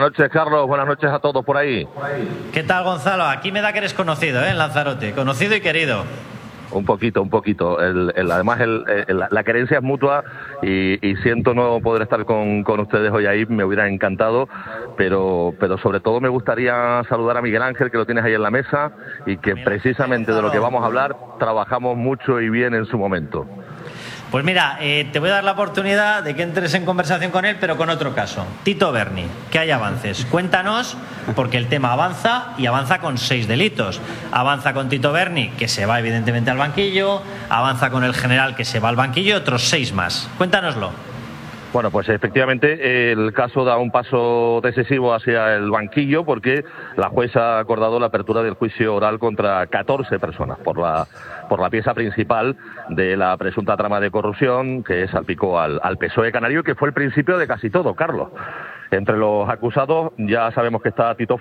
noches, Carlos. Buenas noches a todos por ahí. ¿Qué tal, Gonzalo? Aquí me da que eres conocido, en Lanzarote. Conocido y querido. Un poquito. Además, la querencia es mutua y siento no poder estar con ustedes hoy ahí. Me hubiera encantado, pero sobre todo me gustaría saludar a Miguel Ángel, que lo tienes ahí en la mesa y que precisamente de lo que vamos a hablar trabajamos mucho y bien en su momento. Pues mira, te voy a dar la oportunidad de que entres en conversación con él, pero con otro caso. Tito Berni, que hay avances. Cuéntanos, porque el tema avanza y avanza con 6 delitos. Avanza con Tito Berni, que se va evidentemente al banquillo. Avanza con el general, que se va al banquillo, y otros 6 más. Cuéntanoslo. Bueno, pues efectivamente el caso da un paso decisivo hacia el banquillo porque la jueza ha acordado la apertura del juicio oral contra 14 personas por la pieza principal de la presunta trama de corrupción que salpicó al PSOE canario, que fue el principio de casi todo, Carlos. Entre los acusados ya sabemos que está Tito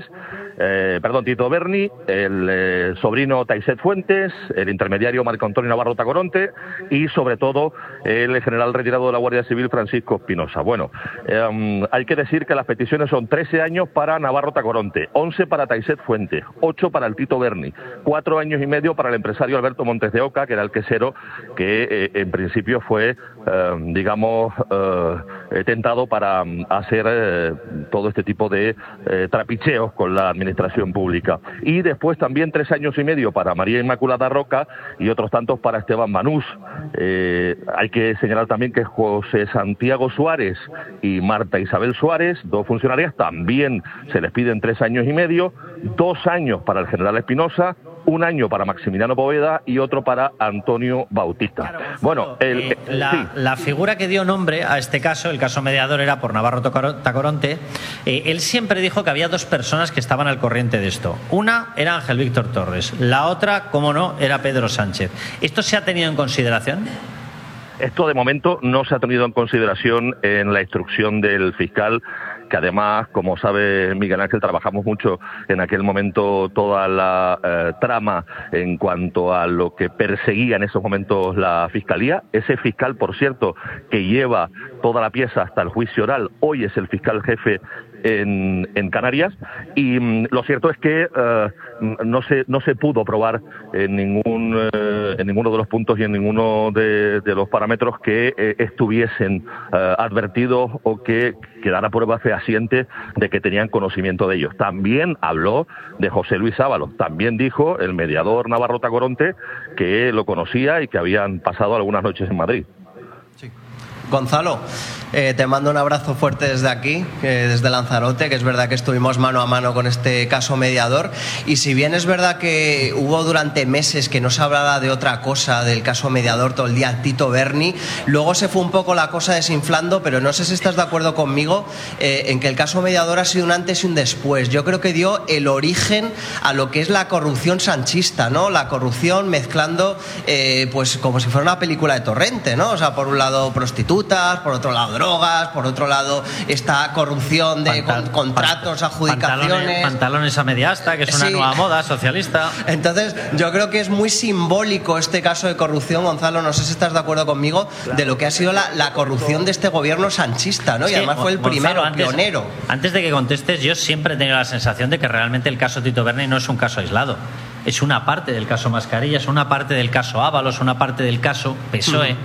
Berni, el sobrino Taiset Fuentes, el intermediario Marco Antonio Navarro Tacoronte y sobre todo el general retirado de la Guardia Civil Francisco Espinosa. Bueno, hay que decir que las peticiones son 13 años para Navarro Tacoronte, 11 para Taiset Fuentes, 8 para el Tito Berni, 4 años y medio para el empresario Alberto Montes de Oca, que era el quesero que en principio fue, tentado para hacer todo este tipo de trapicheos con la administración pública. Y después también 3 años y medio para María Inmaculada Roca y otros tantos para Esteban Manús. Hay que señalar también que José Santiago Suárez y Marta Isabel Suárez, 2 funcionarias, también se les piden 3 años y medio, 2 años para el general Espinosa, 1 año para Maximiliano Poveda y otro para Antonio Bautista. Claro, bueno, la figura que dio nombre a este caso, el caso mediador, era por Navarro Tacoronte. Él siempre dijo que había 2 personas que estaban al corriente de esto. Una era Ángel Víctor Torres, la otra, cómo no, era Pedro Sánchez. ¿Esto se ha tenido en consideración? Esto de momento no se ha tenido en consideración en la instrucción del fiscal, que además, como sabe Miguel Ángel, trabajamos mucho en aquel momento toda la trama en cuanto a lo que perseguía en esos momentos la Fiscalía. Ese fiscal, por cierto, que lleva toda la pieza hasta el juicio oral, hoy es el fiscal jefe en Canarias, y lo cierto es que no se pudo probar en ninguno de los puntos y en ninguno de los parámetros que estuviesen advertidos o que quedara prueba fehaciente de que tenían conocimiento de ellos. También habló de José Luis Ábalos, también dijo el mediador Navarro Tacoronte que lo conocía y que habían pasado algunas noches en Madrid. Gonzalo, te mando un abrazo fuerte desde aquí, desde Lanzarote, que es verdad que estuvimos mano a mano con este caso mediador, y si bien es verdad que hubo durante meses que no se hablaba de otra cosa del caso mediador todo el día, Tito Berni, luego se fue un poco la cosa desinflando, pero no sé si estás de acuerdo conmigo en que el caso mediador ha sido un antes y un después. Yo creo que dio el origen a lo que es la corrupción sanchista, ¿no? La corrupción mezclando pues como si fuera una película de Torrente, ¿no? O sea, por un lado prostitutas, por otro lado drogas, por otro lado esta corrupción de contratos, adjudicaciones, pantalones a media asta, que es una nueva moda socialista. Entonces yo creo que es muy simbólico este caso de corrupción, Gonzalo, no sé si estás de acuerdo conmigo, claro, de lo que ha sido la corrupción de este gobierno sanchista, ¿no? Y además fue el primero, pionero. Antes de que contestes, yo siempre he tenido la sensación de que realmente el caso Tito Berni no es un caso aislado. Es una parte del caso Mascarillas, una parte del caso Ábalos, una parte del caso PSOE.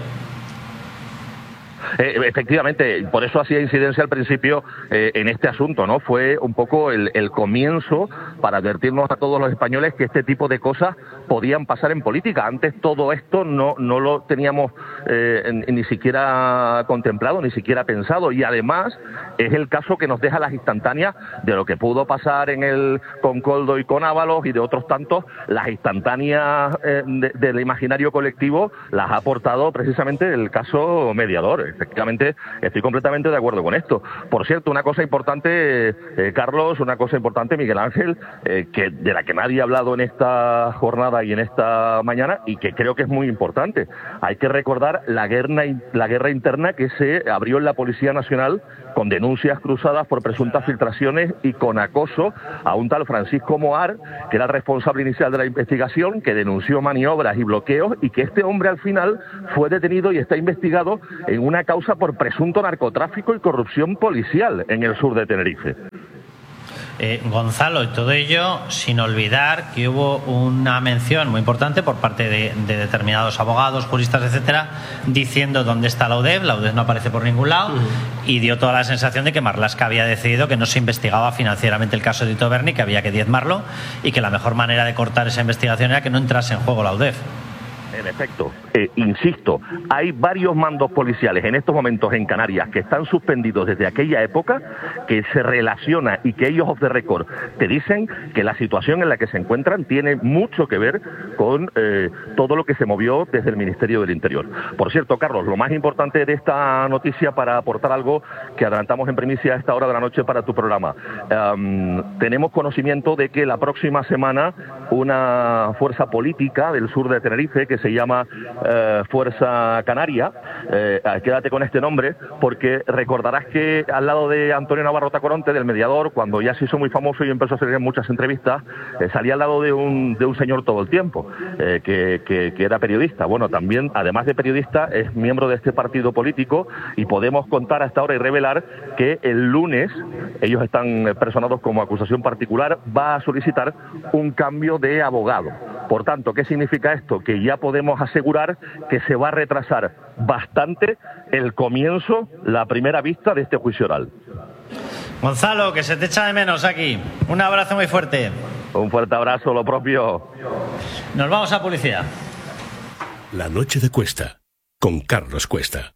Efectivamente, por eso hacía incidencia al principio en este asunto, ¿no? Fue un poco el comienzo para advertirnos a todos los españoles que este tipo de cosas podían pasar en política. Antes todo esto no lo teníamos ni siquiera contemplado, ni siquiera pensado, y además es el caso que nos deja las instantáneas de lo que pudo pasar con Coldo y con Ábalos y de otros tantos. Las instantáneas del imaginario colectivo las ha aportado precisamente el caso mediador. Efectivamente, estoy completamente de acuerdo con esto. Por cierto, una cosa importante, Carlos, una cosa importante, Miguel Ángel, de la que nadie ha hablado en esta jornada y en esta mañana, y que creo que es muy importante. Hay que recordar la guerra interna que se abrió en la Policía Nacional con denuncias cruzadas por presuntas filtraciones y con acoso a un tal Francisco Moar, que era el responsable inicial de la investigación, que denunció maniobras y bloqueos, y que este hombre al final fue detenido y está investigado en una causa por presunto narcotráfico y corrupción policial en el sur de Tenerife. Gonzalo, y todo ello sin olvidar que hubo una mención muy importante por parte de determinados abogados, juristas, etcétera, diciendo dónde está la UDEF no aparece por ningún lado, y dio toda la sensación de que Marlaska había decidido que no se investigaba financieramente el caso de Tito Berni, que había que diezmarlo y que la mejor manera de cortar esa investigación era que no entrase en juego la UDEF. En efecto, insisto, hay varios mandos policiales en estos momentos en Canarias que están suspendidos desde aquella época, que se relaciona y que ellos off the record te dicen que la situación en la que se encuentran tiene mucho que ver con todo lo que se movió desde el Ministerio del Interior. Por cierto, Carlos, lo más importante de esta noticia, para aportar algo que adelantamos en primicia a esta hora de la noche para tu programa, tenemos conocimiento de que la próxima semana una fuerza política del sur de Tenerife, que se llama Fuerza Canaria, quédate con este nombre, porque recordarás que al lado de Antonio Navarro Tacoronte, del mediador, cuando ya se hizo muy famoso y empezó a hacer muchas entrevistas, salía al lado de un señor todo el tiempo, que era periodista. Bueno, también, además de periodista, es miembro de este partido político, y podemos contar hasta ahora y revelar que el lunes, ellos están personados como acusación particular, va a solicitar un cambio de abogado. Por tanto, ¿qué significa esto? Que ya podemos asegurar que se va a retrasar bastante el comienzo, la primera vista de este juicio oral. Gonzalo, que se te echa de menos aquí. Un abrazo muy fuerte. Un fuerte abrazo, lo propio. Nos vamos a publicidad. La noche de Cuesta, con Carlos Cuesta.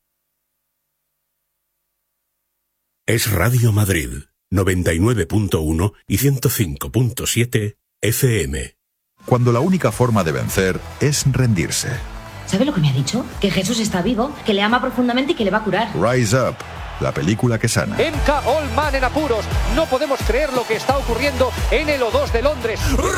Es Radio Madrid, 99.1 y 105.7 FM. Cuando la única forma de vencer es rendirse. ¿Sabe lo que me ha dicho? Que Jesús está vivo, que le ama profundamente y que le va a curar. Rise Up, la película que sana. MK Allman en apuros. No podemos creer lo que está ocurriendo en el O2 de Londres.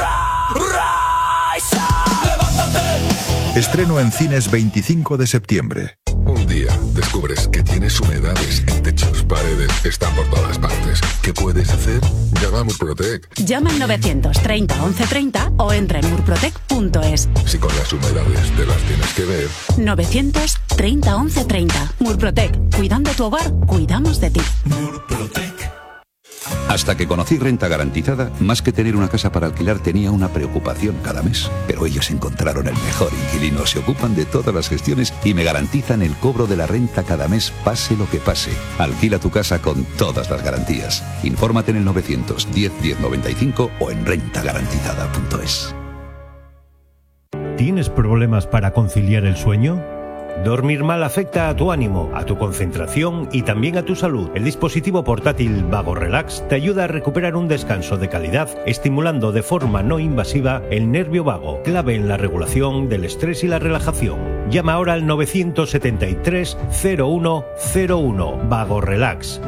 Rise Up. ¡Levántate! Estreno en cines 25 de septiembre. Un día descubres que tienes humedades en techos, paredes, están por todas partes. ¿Qué puedes hacer? Llama a Murprotec. Llama al 930 1130 o entra en murprotec.es. Si con las humedades te las tienes que ver. 930 1130. Murprotec. Cuidando tu hogar, cuidamos de ti. Murprotec. Hasta que conocí Renta Garantizada, más que tener una casa para alquilar tenía una preocupación cada mes. Pero ellos encontraron el mejor inquilino, se ocupan de todas las gestiones y me garantizan el cobro de la renta cada mes, pase lo que pase. Alquila tu casa con todas las garantías. Infórmate en el 910 1095 o en rentagarantizada.es. ¿Tienes problemas para conciliar el sueño? Dormir mal afecta a tu ánimo, a tu concentración y también a tu salud. El dispositivo portátil Vago Relax te ayuda a recuperar un descanso de calidad, estimulando de forma no invasiva el nervio vago, clave en la regulación del estrés y la relajación. Llama ahora al 973 0101. Vago Relax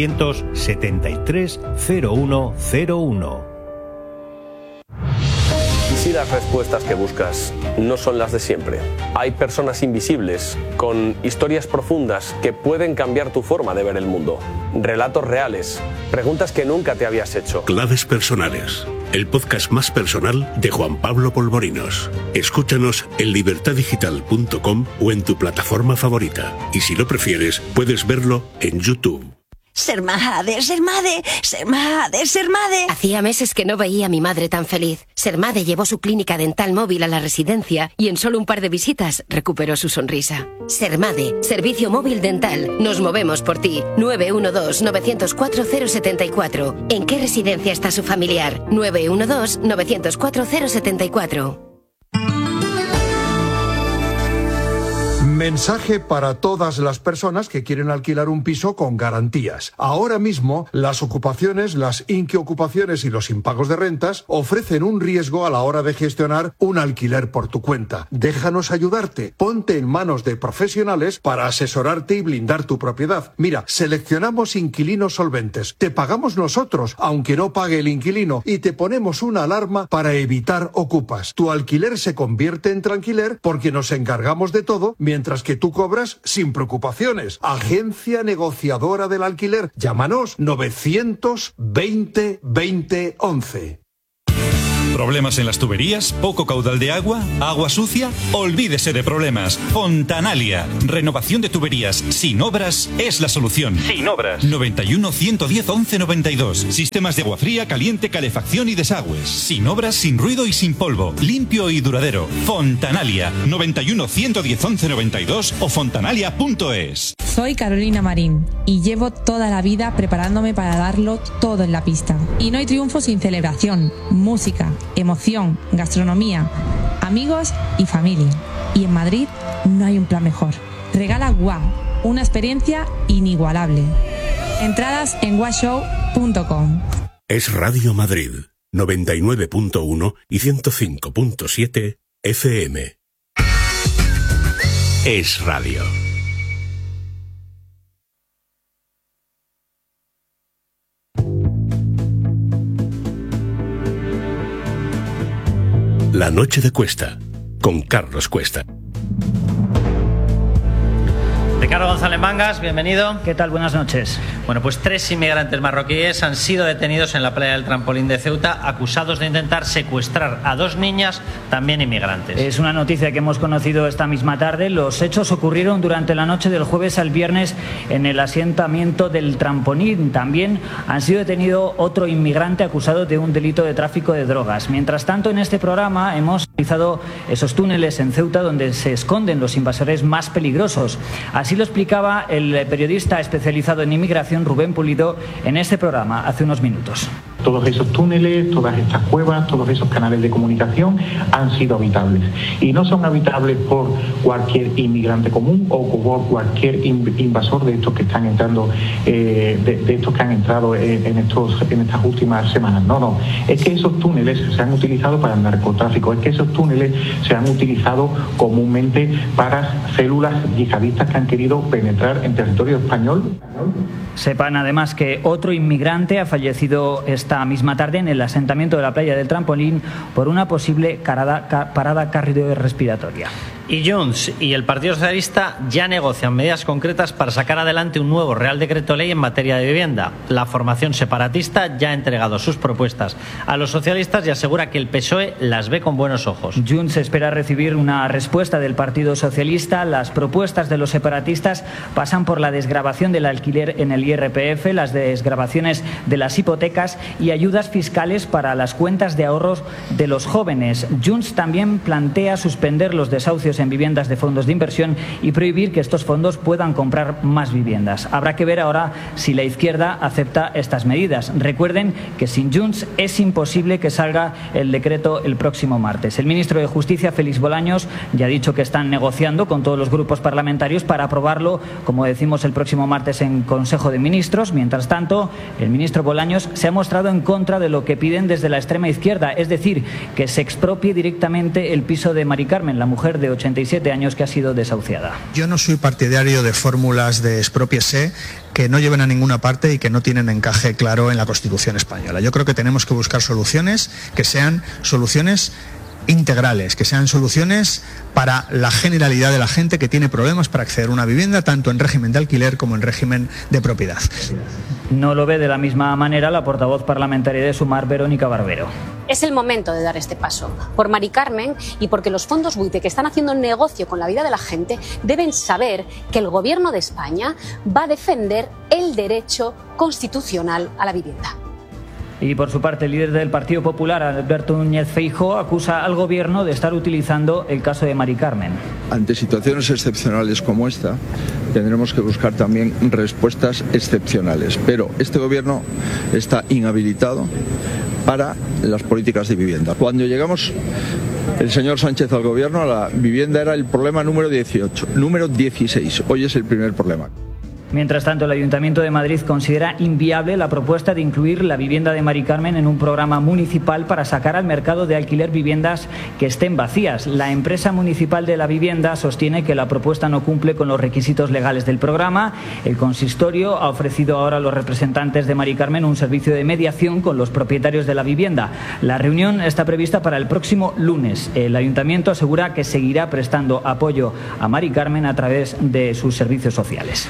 973 0101. ¿Y si las respuestas que buscas no son las de siempre? Hay personas invisibles, con historias profundas que pueden cambiar tu forma de ver el mundo. Relatos reales, preguntas que nunca te habías hecho. Claves personales, el podcast más personal de Juan Pablo Polvorinos. Escúchanos en libertaddigital.com o en tu plataforma favorita. Y si lo prefieres, puedes verlo en YouTube. Ser madre, ser madre, ser madre, ser madre. Hacía meses que no veía a mi madre tan feliz. Sermade llevó su clínica dental móvil a la residencia y en solo un par de visitas recuperó su sonrisa. Sermade, servicio móvil dental. Nos movemos por ti. 912-904-074. ¿En qué residencia está su familiar? 912-904-074. Mensaje para todas las personas que quieren alquilar un piso con garantías. Ahora mismo, las ocupaciones, las inquiocupaciones y los impagos de rentas ofrecen un riesgo a la hora de gestionar un alquiler por tu cuenta. Déjanos ayudarte. Ponte en manos de profesionales para asesorarte y blindar tu propiedad. Mira, seleccionamos inquilinos solventes. Te pagamos nosotros, aunque no pague el inquilino, y te ponemos una alarma para evitar ocupas. Tu alquiler se convierte en tranquiler porque nos encargamos de todo, mientras que tú cobras sin preocupaciones. Agencia negociadora del alquiler. Llámanos 920 20 11. ¿Problemas en las tuberías? ¿Poco caudal de agua? ¿Agua sucia? Olvídese de problemas. Fontanalia. Renovación de tuberías sin obras es la solución. Sin obras. 91 110 11 92. Sistemas de agua fría, caliente, calefacción y desagües. Sin obras, sin ruido y sin polvo. Limpio y duradero. Fontanalia. 91 110 11 92 o fontanalia.es. Soy Carolina Marín y llevo toda la vida preparándome para darlo todo en la pista. Y no hay triunfo sin celebración, música, emoción, gastronomía, amigos y familia. Y en Madrid no hay un plan mejor. Regala Guau, una experiencia inigualable. Entradas en guashow.com. Es Radio Madrid, 99.1 y 105.7 FM. Es Radio. La noche de Cuesta, con Carlos Cuesta. Ricardo González Mangas, bienvenido. ¿Qué tal? Buenas noches. Bueno, pues 3 inmigrantes marroquíes han sido detenidos en la playa del Trampolín de Ceuta, acusados de intentar secuestrar a 2 niñas, también inmigrantes. Es una noticia que hemos conocido esta misma tarde. Los hechos ocurrieron durante la noche del jueves al viernes en el asentamiento del Trampolín. También han sido detenido otro inmigrante acusado de un delito de tráfico de drogas. Mientras tanto, en este programa hemos analizado esos túneles en Ceuta donde se esconden los invasores más peligrosos. Así lo explicaba el periodista especializado en inmigración Rubén Pulido en este programa hace unos minutos. Todos esos túneles, todas estas cuevas, todos esos canales de comunicación han sido habitables. Y no son habitables por cualquier inmigrante común o por cualquier invasor de estos que están entrando, de estos que han entrado en estas últimas semanas. No. Es que esos túneles se han utilizado para el narcotráfico. Es que esos túneles se han utilizado comúnmente para células yihadistas que han querido penetrar en territorio español. Sepan además que otro inmigrante ha fallecido esta misma tarde en el asentamiento de la playa del Trampolín por una posible parada cardiorrespiratoria. Y Junts y el Partido Socialista ya negocian medidas concretas para sacar adelante un nuevo Real Decreto Ley en materia de vivienda. La formación separatista ya ha entregado sus propuestas a los socialistas y asegura que el PSOE las ve con buenos ojos. Junts espera recibir una respuesta del Partido Socialista. Las propuestas de los separatistas pasan por la desgravación del alquiler en el IRPF, las desgravaciones de las hipotecas y ayudas fiscales para las cuentas de ahorros de los jóvenes. Junts también plantea suspender los desahucios en viviendas de fondos de inversión y prohibir que estos fondos puedan comprar más viviendas. Habrá que ver ahora si la izquierda acepta estas medidas. Recuerden que sin Junts es imposible que salga el decreto el próximo martes. El ministro de Justicia, Félix Bolaños, ya ha dicho que están negociando con todos los grupos parlamentarios para aprobarlo, como decimos, el próximo martes en Consejo de Ministros. Mientras tanto, el ministro Bolaños se ha mostrado en contra de lo que piden desde la extrema izquierda, es decir, que se expropie directamente el piso de Mari Carmen, la mujer de 87 años que ha sido desahuciada. Yo no soy partidario de fórmulas de expropiese que no lleven a ninguna parte y que no tienen encaje claro en la Constitución española. Yo creo que tenemos que buscar soluciones que sean soluciones integrales, que sean soluciones para la generalidad de la gente que tiene problemas para acceder a una vivienda, tanto en régimen de alquiler como en régimen de propiedad. No lo ve de la misma manera la portavoz parlamentaria de Sumar, Verónica Barbero. Es el momento de dar este paso, por Mari Carmen y porque los fondos buitre que están haciendo negocio con la vida de la gente deben saber que el Gobierno de España va a defender el derecho constitucional a la vivienda. Y por su parte, el líder del Partido Popular, Alberto Núñez Feijóo, acusa al Gobierno de estar utilizando el caso de Mari Carmen. Ante situaciones excepcionales como esta, tendremos que buscar también respuestas excepcionales. Pero este Gobierno está inhabilitado para las políticas de vivienda. Cuando llegamos el señor Sánchez al Gobierno, la vivienda era el problema número 18, número 16. Hoy es el primer problema. Mientras tanto, el Ayuntamiento de Madrid considera inviable la propuesta de incluir la vivienda de Mari Carmen en un programa municipal para sacar al mercado de alquiler viviendas que estén vacías. La empresa municipal de la vivienda sostiene que la propuesta no cumple con los requisitos legales del programa. El consistorio ha ofrecido ahora a los representantes de Mari Carmen un servicio de mediación con los propietarios de la vivienda. La reunión está prevista para el próximo lunes. El Ayuntamiento asegura que seguirá prestando apoyo a Mari Carmen a través de sus servicios sociales. Y en Cataluña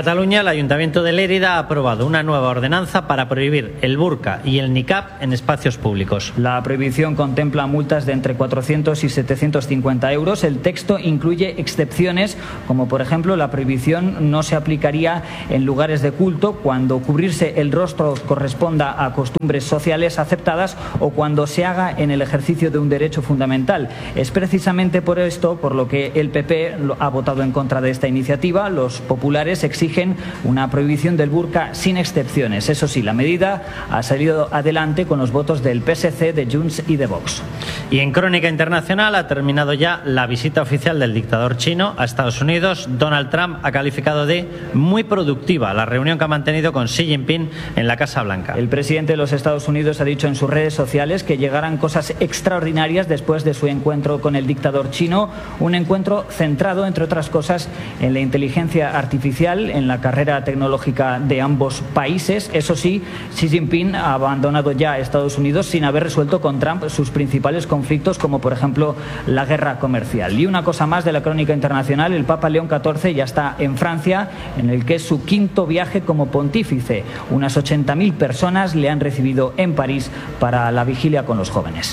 Cataluña, el Ayuntamiento de Lérida ha aprobado una nueva ordenanza para prohibir el burka y el niqab en espacios públicos. La prohibición contempla multas de entre 400 y 750 euros. El texto incluye excepciones, como por ejemplo la prohibición no se aplicaría en lugares de culto cuando cubrirse el rostro corresponda a costumbres sociales aceptadas o cuando se haga en el ejercicio de un derecho fundamental. Es precisamente por esto por lo que el PP ha votado en contra de esta iniciativa. Los populares exigen una prohibición del burka sin excepciones. Eso sí, la medida ha salido adelante con los votos del PSC, de Junts y de Vox. Y en crónica internacional ha terminado ya la visita oficial del dictador chino a Estados Unidos. Donald Trump ha calificado de muy productiva la reunión que ha mantenido con Xi Jinping en la Casa Blanca. El presidente de los Estados Unidos ha dicho en sus redes sociales que llegarán cosas extraordinarias después de su encuentro con el dictador chino, un encuentro centrado, entre otras cosas, en la inteligencia artificial, en la carrera tecnológica de ambos países. Eso sí, Xi Jinping ha abandonado ya a Estados Unidos sin haber resuelto con Trump sus principales conflictos, como por ejemplo la guerra comercial. Y una cosa más de la crónica internacional: el Papa León XIV ya está en Francia, en el que es su quinto viaje como pontífice. Unas 80.000 personas le han recibido en París para la vigilia con los jóvenes.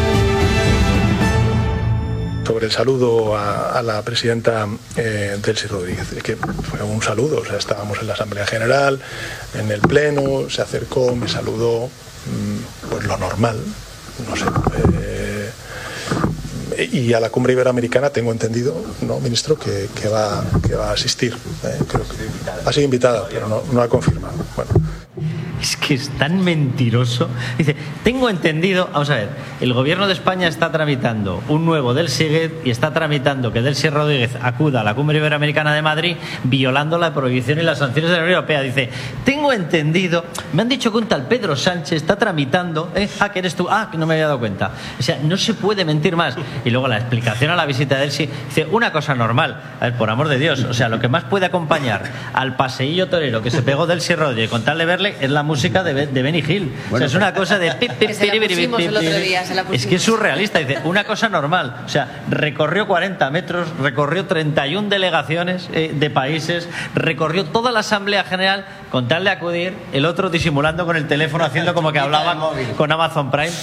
Sobre el saludo a la presidenta Delcy Rodríguez, que fue un saludo, o sea, estábamos en la Asamblea General, en el Pleno, se acercó, me saludó, pues lo normal, no sé. Y a la cumbre iberoamericana tengo entendido, ¿no, ministro, que va a asistir? Creo que ha sido invitada, pero no ha confirmado. Bueno. Es que es tan mentiroso. Dice, tengo entendido, vamos a ver, el gobierno de España está tramitando un nuevo del Siget y está tramitando que Delcy Rodríguez acuda a la Cumbre Iberoamericana de Madrid violando la prohibición y las sanciones de la Unión Europea. Dice, tengo entendido, me han dicho que un tal Pedro Sánchez está tramitando, que eres tú, que no me había dado cuenta. O sea, no se puede mentir más. Y luego la explicación a la visita de Delcy, dice, una cosa normal, a ver, por amor de Dios, o sea, lo que más puede acompañar al paseillo torero que se pegó Delcy Rodríguez con tal de verle es la música de Benny Hill. Bueno, o sea, es una cosa de es que es surrealista. Dice, una cosa normal. O sea, recorrió 40 metros, recorrió 31 delegaciones de países, recorrió toda la Asamblea General con tal de acudir, el otro disimulando con el teléfono, haciendo como que hablaba con Amazon Prime,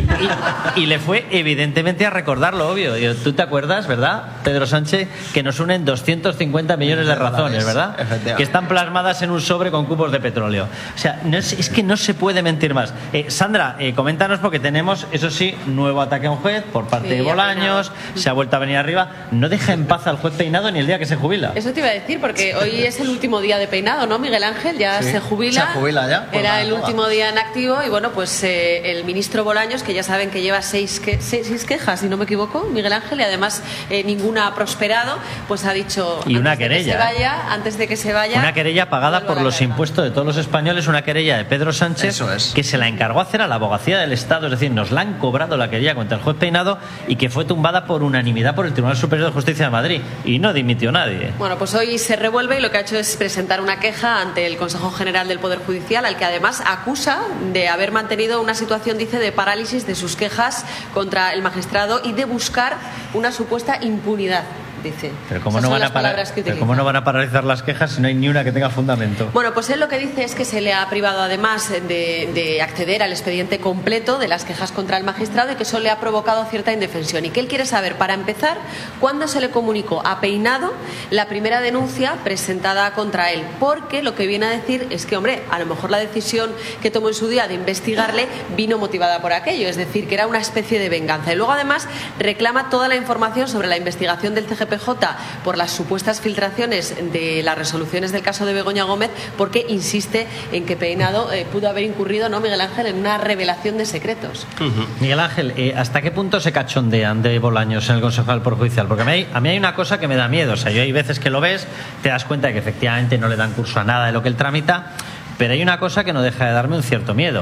y le fue evidentemente a recordar lo obvio. Tú te acuerdas, ¿verdad, Pedro Sánchez, que nos unen 250 millones de razones, ¿verdad? Que están plasmadas en un sobre con cubos de petróleo. O sea, es que no se puede mentir más. Sandra, coméntanos, porque tenemos, eso sí, nuevo ataque a un juez por parte de Bolaños, se ha vuelto a venir arriba. No deja en paz al juez Peinado ni el día que se jubila. Eso te iba a decir, porque hoy es el último día de Peinado, ¿no, Miguel Ángel? Ya se jubila. Se jubila ya. Era el último día en activo y bueno, pues el ministro Bolaños, que ya saben que lleva seis quejas, si no me equivoco, Miguel Ángel, y además ninguna ha prosperado, pues ha dicho, y una querella, antes de que se vaya, una querella pagada por los impuestos de todos los españoles, una querella de Pedro Sánchez, que se la encargó hacer a la Abogacía del Estado, es decir, nos la han cobrado la querella contra el juez Peinado, y que fue tumbada por unanimidad por el Tribunal Superior de Justicia de Madrid, y no dimitió nadie. Bueno, pues hoy se revuelve y lo que ha hecho es presentar una queja ante el Consejo General del Poder Judicial, al que además acusa de haber mantenido una situación, dice, de parálisis de sus quejas contra el magistrado y de buscar una supuesta impunidad. Dice. Pero ¿cómo no van a paralizar las quejas si no hay ni una que tenga fundamento? Bueno, pues él lo que dice es que se le ha privado además de acceder al expediente completo de las quejas contra el magistrado y que eso le ha provocado cierta indefensión, y que él quiere saber, para empezar, cuándo se le comunicó a Peinado la primera denuncia presentada contra él, porque lo que viene a decir es que, hombre, a lo mejor la decisión que tomó en su día de investigarle vino motivada por aquello, es decir, que era una especie de venganza. Y luego además reclama toda la información sobre la investigación del CGPJ por las supuestas filtraciones de las resoluciones del caso de Begoña Gómez, porque insiste en que Peinado pudo haber incurrido, ¿no, Miguel Ángel?, en una revelación de secretos. Miguel Ángel, ¿hasta qué punto se cachondean de Bolaños en el Consejo del Poder Judicial? Porque a mí hay una cosa que me da miedo. O sea, yo hay veces que lo ves, te das cuenta de que efectivamente no le dan curso a nada de lo que él tramita, pero hay una cosa que no deja de darme un cierto miedo.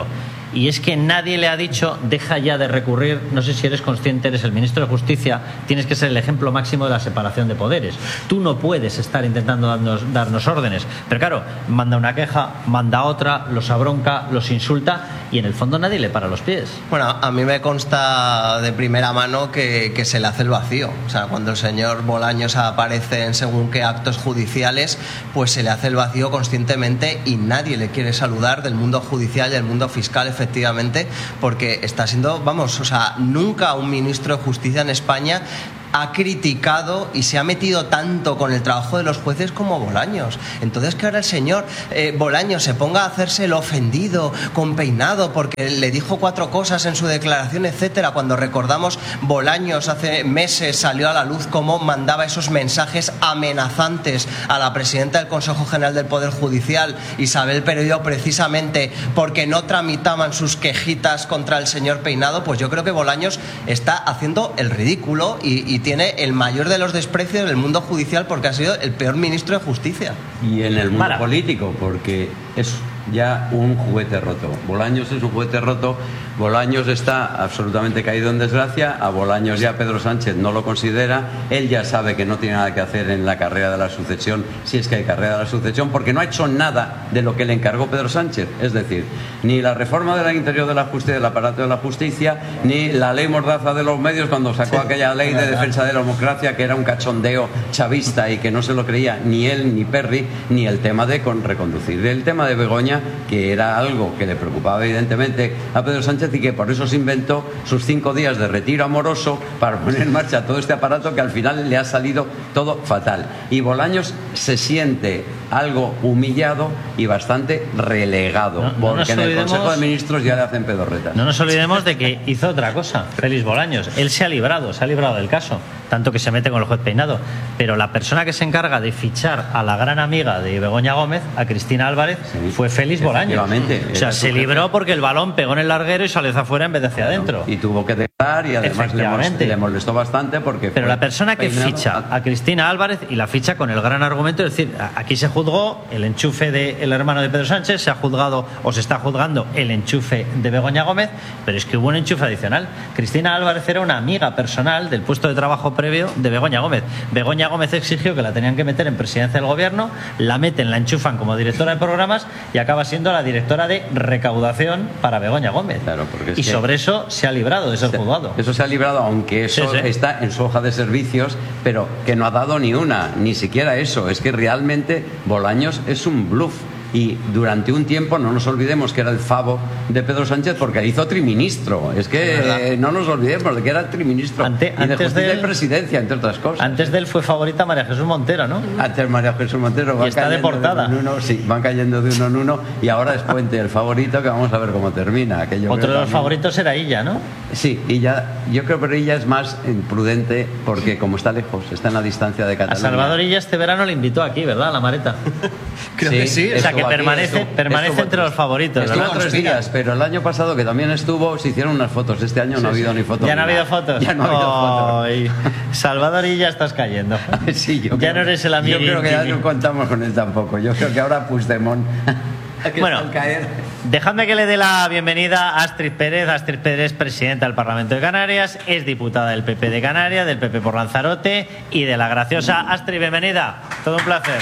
y es que nadie le ha dicho deja ya de recurrir. No sé si eres consciente, eres el ministro de Justicia, tienes que ser el ejemplo máximo de la separación de poderes. Tú no puedes estar intentando darnos órdenes, pero claro, manda una queja, manda otra, los abronca, los insulta y en el fondo nadie le para los pies. Bueno, a mí me consta de primera mano que se le hace el vacío. O sea, cuando el señor Bolaños aparece en según qué actos judiciales, pues se le hace el vacío conscientemente y nadie le quiere saludar del mundo judicial y del mundo fiscal, efectivamente, porque está siendo, vamos, o sea, nunca un ministro de Justicia en España ha criticado y se ha metido tanto con el trabajo de los jueces como Bolaños. Entonces, que ahora el señor Bolaños se ponga a hacerse el ofendido con peinado porque le dijo 4 cosas en su declaración, etcétera, cuando recordamos Bolaños hace meses salió a la luz cómo mandaba esos mensajes amenazantes a la presidenta del Consejo General del Poder Judicial, Isabel Pereiro, precisamente porque no tramitaban sus quejitas contra el señor Peinado. Pues yo creo que Bolaños está haciendo el ridículo y tiene el mayor de los desprecios del mundo judicial porque ha sido el peor ministro de Justicia. Y en el mundo político, porque es ya un juguete roto. Bolaños es un juguete roto. Bolaños está absolutamente caído en desgracia. A Bolaños ya Pedro Sánchez no lo considera. Él ya sabe que no tiene nada que hacer en la carrera de la sucesión, si es que hay carrera de la sucesión, porque no ha hecho nada de lo que le encargó Pedro Sánchez. Es decir, ni la reforma del interior de la justicia, del aparato de la justicia, ni la ley mordaza de los medios cuando sacó aquella ley de defensa de la democracia que era un cachondeo chavista y que no se lo creía ni él ni Perry, ni el tema de reconducir. El tema de Begoña, que era algo que le preocupaba evidentemente a Pedro Sánchez y que por eso se inventó sus 5 días de retiro amoroso para poner en marcha todo este aparato que al final le ha salido todo fatal. Y Bolaños se siente algo humillado y bastante relegado, porque en el Consejo de Ministros ya le hacen pedorretas. No nos olvidemos de que hizo otra cosa, Félix Bolaños. Él se ha librado del caso, tanto que se mete con el juez Peinado, pero la persona que se encarga de fichar a la gran amiga de Begoña Gómez, a Cristina Álvarez, fue Félix Bolaños. O sea, se libró porque el balón pegó en el larguero y salió hacia afuera en vez de hacia adentro. Y tuvo que dejar y además le molestó bastante porque... Pero la persona que ficha a Cristina Álvarez y la ficha con el gran argumento, es decir, aquí se juzgó el enchufe del hermano de Pedro Sánchez, se ha juzgado o se está juzgando el enchufe de Begoña Gómez, pero es que hubo un enchufe adicional. Cristina Álvarez era una amiga personal del puesto de trabajo previo de Begoña Gómez. Begoña Gómez exigió que la tenían que meter en presidencia del gobierno, la meten, la enchufan como directora de programas y acaba siendo la directora de recaudación para Begoña Gómez. Claro, porque y sobre eso se ha librado de ser juzgado. Eso se ha librado, aunque eso está en su hoja de servicios, pero que no ha dado ni siquiera eso. Es que realmente Bolaños es un bluff. Y durante un tiempo, no nos olvidemos que era el favo de Pedro Sánchez porque hizo triministro. Es que no nos olvidemos de que era el triministro. Antes de presidencia, entre otras cosas. Antes de él fue favorita María Jesús Montero, ¿no? Antes María Jesús Montero. Y está deportada. Van cayendo de uno en uno. Y ahora es Puente el favorito, que vamos a ver cómo termina. Otro de los favoritos era Illa, ¿no? Sí, Illa. Yo creo que Illa es más prudente porque como está lejos, está en la distancia de Cataluña. A Salvador Illa este verano le invitó aquí, ¿verdad? A la Mareta. Creo que sí. O sea, que permanece entre los favoritos. Estuvo 3 días, pero el año pasado, que también estuvo, se hicieron unas fotos. Este año no ha habido ni fotos. ¿Ya no ha habido fotos? Ya no ha habido fotos. Salvador y ya estás cayendo. Sí, ya no eres el amigo. Yo creo que ya no contamos con él tampoco. Yo creo que ahora Puigdemont... Bueno, dejadme que le dé la bienvenida a Astrid Pérez. Astrid Pérez, presidenta del Parlamento de Canarias, es diputada del PP de Canarias, del PP por Lanzarote y de La Graciosa. Astrid, bienvenida. Todo un placer.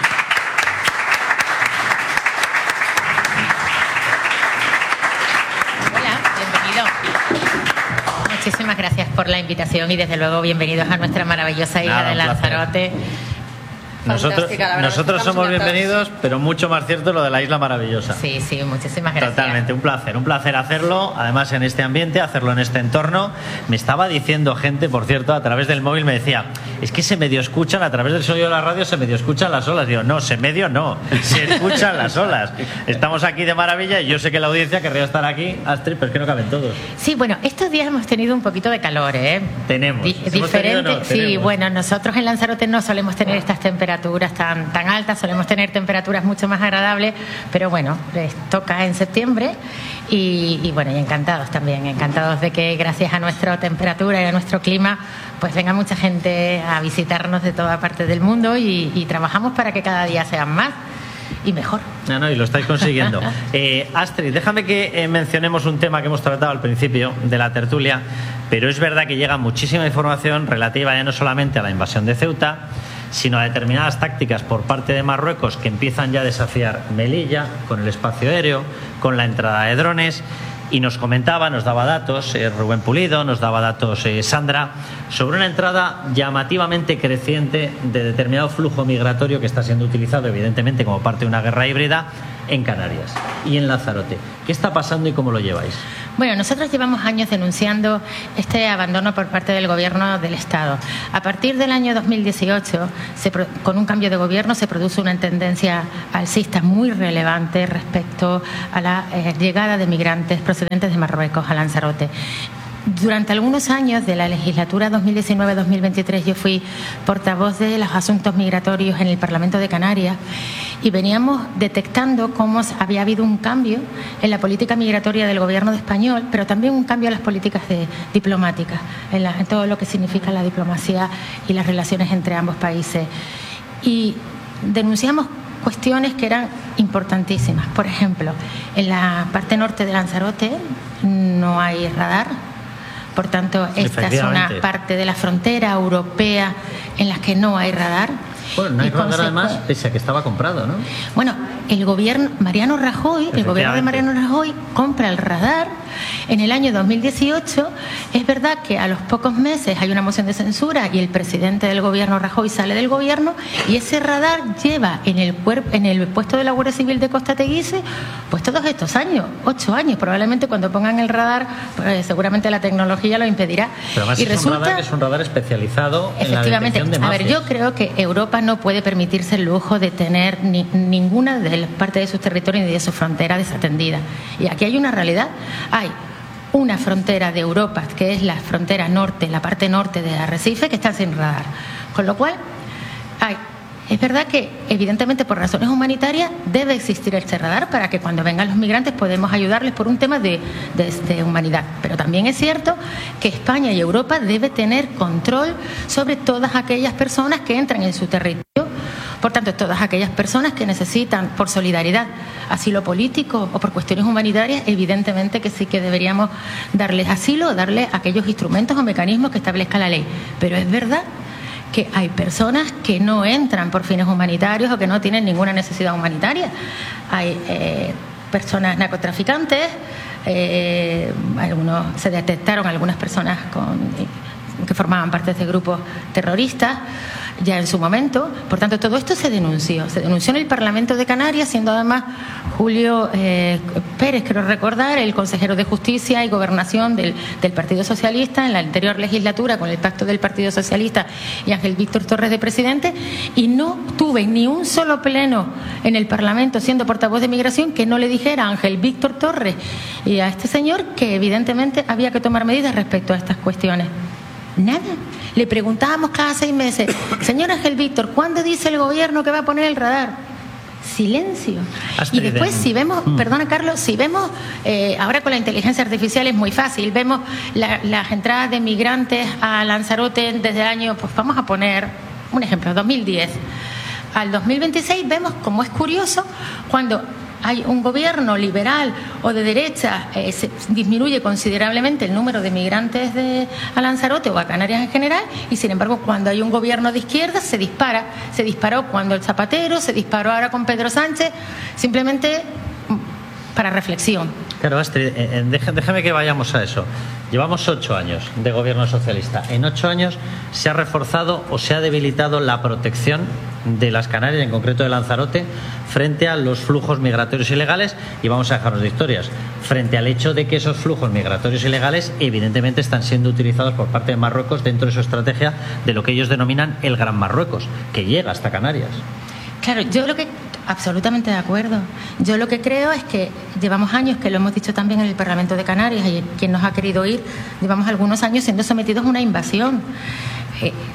Muchísimas gracias por la invitación y desde luego bienvenidos a nuestra maravillosa isla de Lanzarote. Nosotros somos bienvenidos, pero mucho más cierto lo de la isla maravillosa. Sí, muchísimas gracias. Totalmente, un placer hacerlo, además en este ambiente, hacerlo en este entorno. Me estaba diciendo gente, por cierto, a través del móvil me decía, es que se medio escuchan, a través del sonido de la radio se medio escuchan las olas. Digo, no, se escuchan las olas. Estamos aquí de maravilla y yo sé que la audiencia querría estar aquí, Astrid, pero es que no caben todos. Sí, bueno, estos días hemos tenido un poquito de calor, ¿eh? Tenemos. Diferente. Sí, bueno, nosotros en Lanzarote no solemos tener estas temperaturas tan altas, solemos tener temperaturas mucho más agradables, pero bueno, les toca en septiembre y bueno, y encantados de que gracias a nuestra temperatura y a nuestro clima pues venga mucha gente a visitarnos de toda parte del mundo y trabajamos para que cada día sean más. y mejor. No, y lo estáis consiguiendo. Astrid, déjame que mencionemos un tema que hemos tratado al principio de la tertulia, pero es verdad que llega muchísima información relativa ya no solamente a la invasión de Ceuta, sino a determinadas tácticas por parte de Marruecos que empiezan ya a desafiar Melilla con el espacio aéreo, con la entrada de drones. Y nos daba datos Rubén Pulido, nos daba datos Sandra, sobre una entrada llamativamente creciente de determinado flujo migratorio que está siendo utilizado evidentemente como parte de una guerra híbrida en Canarias y en Lanzarote. ¿Qué está pasando y cómo lo lleváis? Bueno, nosotros llevamos años denunciando este abandono por parte del Gobierno del Estado. A partir del año 2018, con un cambio de gobierno, se produce una tendencia alcista muy relevante respecto a la llegada de migrantes procedentes de Marruecos a Lanzarote. Durante algunos años de la legislatura 2019-2023 yo fui portavoz de los asuntos migratorios en el Parlamento de Canarias y veníamos detectando cómo había habido un cambio en la política migratoria del gobierno español, pero también un cambio en las políticas diplomáticas, en todo lo que significa la diplomacia y las relaciones entre ambos países. Y denunciamos cuestiones que eran importantísimas. Por ejemplo, en la parte norte de Lanzarote no hay radar. Por tanto, esta es una parte de la frontera europea en la que no hay radar. Bueno, no hay radar además, pese a que estaba comprado, ¿no? Bueno, el gobierno Mariano Rajoy, el gobierno de Mariano Rajoy compra el radar en el año 2018. Es verdad que a los pocos meses hay una moción de censura y el presidente del gobierno Rajoy sale del gobierno y ese radar lleva en el puesto de la Guardia Civil de Costa Teguise pues todos estos años, 8 años. Probablemente cuando pongan el radar, pues, seguramente la tecnología lo impedirá. Pero además es un radar especializado en la detección de mafias. A ver, yo creo que Europa no puede permitirse el lujo de tener ninguna de las partes de sus territorios ni de su frontera desatendida. Y aquí hay una realidad. Hay una frontera de Europa, que es la frontera norte, la parte norte de Arrecife, que está sin radar. Con lo cual, es verdad que, evidentemente, por razones humanitarias, debe existir este radar para que cuando vengan los migrantes podamos ayudarles por un tema de humanidad. Pero también es cierto que España y Europa debe tener control sobre todas aquellas personas que entran en su territorio. Por tanto, todas aquellas personas que necesitan, por solidaridad, asilo político o por cuestiones humanitarias, evidentemente que sí que deberíamos darles asilo o darles aquellos instrumentos o mecanismos que establezca la ley. Pero es verdad que hay personas que no entran por fines humanitarios o que no tienen ninguna necesidad humanitaria. Hay personas narcotraficantes, se detectaron algunas personas que formaban parte de grupos terroristas ya en su momento. Por tanto, todo esto se denunció en el Parlamento de Canarias, siendo además Julio Pérez, creo recordar, el consejero de Justicia y Gobernación del Partido Socialista en la anterior legislatura, con el pacto del Partido Socialista y Ángel Víctor Torres de presidente, y no tuve ni un solo pleno en el Parlamento, siendo portavoz de Migración, que no le dijera a Ángel Víctor Torres y a este señor que evidentemente había que tomar medidas respecto a estas cuestiones. Nada. Le preguntábamos cada 6 meses, señor Ángel Víctor, ¿cuándo dice el gobierno que va a poner el radar? Silencio. Y después, si vemos, perdona Carlos, si vemos, ahora con la inteligencia artificial es muy fácil, vemos las entradas de migrantes a Lanzarote desde el año, pues vamos a poner un ejemplo, 2010 al 2026, vemos como es curioso cuando hay un gobierno liberal o de derecha, se disminuye considerablemente el número de migrantes a Lanzarote o a Canarias en general, y sin embargo cuando hay un gobierno de izquierda se dispara. Se disparó cuando el Zapatero, se disparó ahora con Pedro Sánchez, simplemente para reflexión. Claro, Astrid, déjame que vayamos a eso. Llevamos 8 años de gobierno socialista. En 8 años se ha reforzado o se ha debilitado la protección de las Canarias, en concreto de Lanzarote, frente a los flujos migratorios ilegales, y vamos a dejarnos de historias, frente al hecho de que esos flujos migratorios ilegales evidentemente están siendo utilizados por parte de Marruecos dentro de su estrategia de lo que ellos denominan el Gran Marruecos, que llega hasta Canarias. Claro, absolutamente de acuerdo. Yo lo que creo es que llevamos años, que lo hemos dicho también en el Parlamento de Canarias, y quien nos ha querido oír, llevamos algunos años siendo sometidos a una invasión.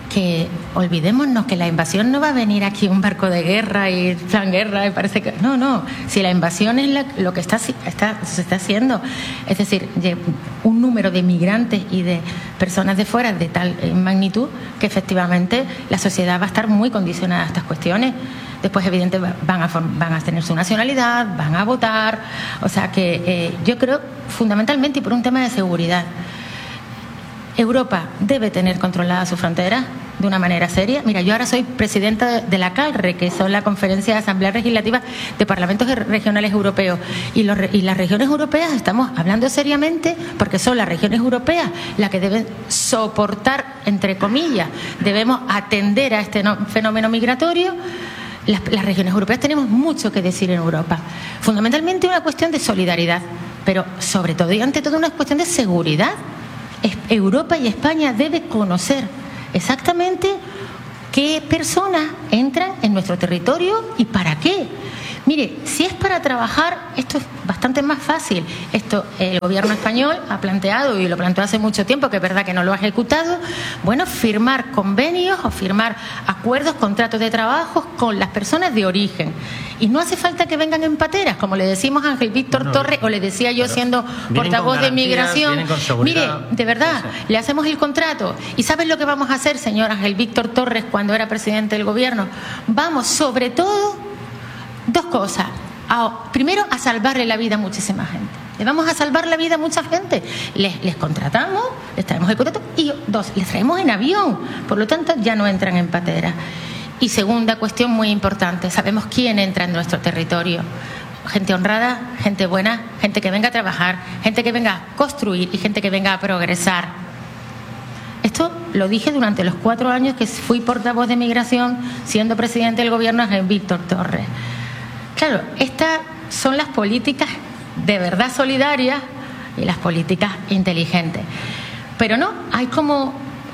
que olvidémonos que la invasión no va a venir aquí un barco de guerra y plan guerra y parece que... No, si la invasión es lo que se está haciendo, es decir, un número de migrantes y de personas de fuera de tal magnitud que efectivamente la sociedad va a estar muy condicionada a estas cuestiones. Después, evidentemente, van a tener su nacionalidad, van a votar. O sea que yo creo, fundamentalmente, y por un tema de seguridad, Europa debe tener controlada su frontera de una manera seria. Mira, yo ahora soy presidenta de la CALRE, que son la Conferencia de Asambleas Legislativas de Parlamentos Regionales Europeos. Y las regiones europeas estamos hablando seriamente porque son las regiones europeas las que deben soportar, entre comillas, debemos atender a este fenómeno migratorio. Las regiones europeas tenemos mucho que decir en Europa. Fundamentalmente una cuestión de solidaridad, pero sobre todo y ante todo una cuestión de seguridad. Europa y España deben conocer exactamente qué personas entran en nuestro territorio y para qué. Mire, si es para trabajar, esto es bastante más fácil. Esto el gobierno español ha planteado, y lo planteó hace mucho tiempo, que es verdad que no lo ha ejecutado, bueno, firmar convenios o firmar acuerdos, contratos de trabajo con las personas de origen. Y no hace falta que vengan en pateras, como le decimos a Ángel Víctor Torres, o le decía yo siendo portavoz de Migración. Mire, de verdad, le hacemos el contrato. ¿Y sabes lo que vamos a hacer, señor Ángel Víctor Torres, cuando era presidente del gobierno? Vamos, sobre todo, dos cosas. Primero, a salvarle la vida a muchísima gente. Le vamos a salvar la vida a mucha gente. Les contratamos, les traemos el contrato, y dos, les traemos en avión. Por lo tanto, ya no entran en patera. Y segunda cuestión muy importante, sabemos quién entra en nuestro territorio. Gente honrada, gente buena, gente que venga a trabajar, gente que venga a construir y gente que venga a progresar. Esto lo dije durante los 4 años que fui portavoz de Migración, siendo presidente del gobierno Ángel Víctor Torres. Claro, estas son las políticas de verdad solidarias y las políticas inteligentes. Pero no, hay como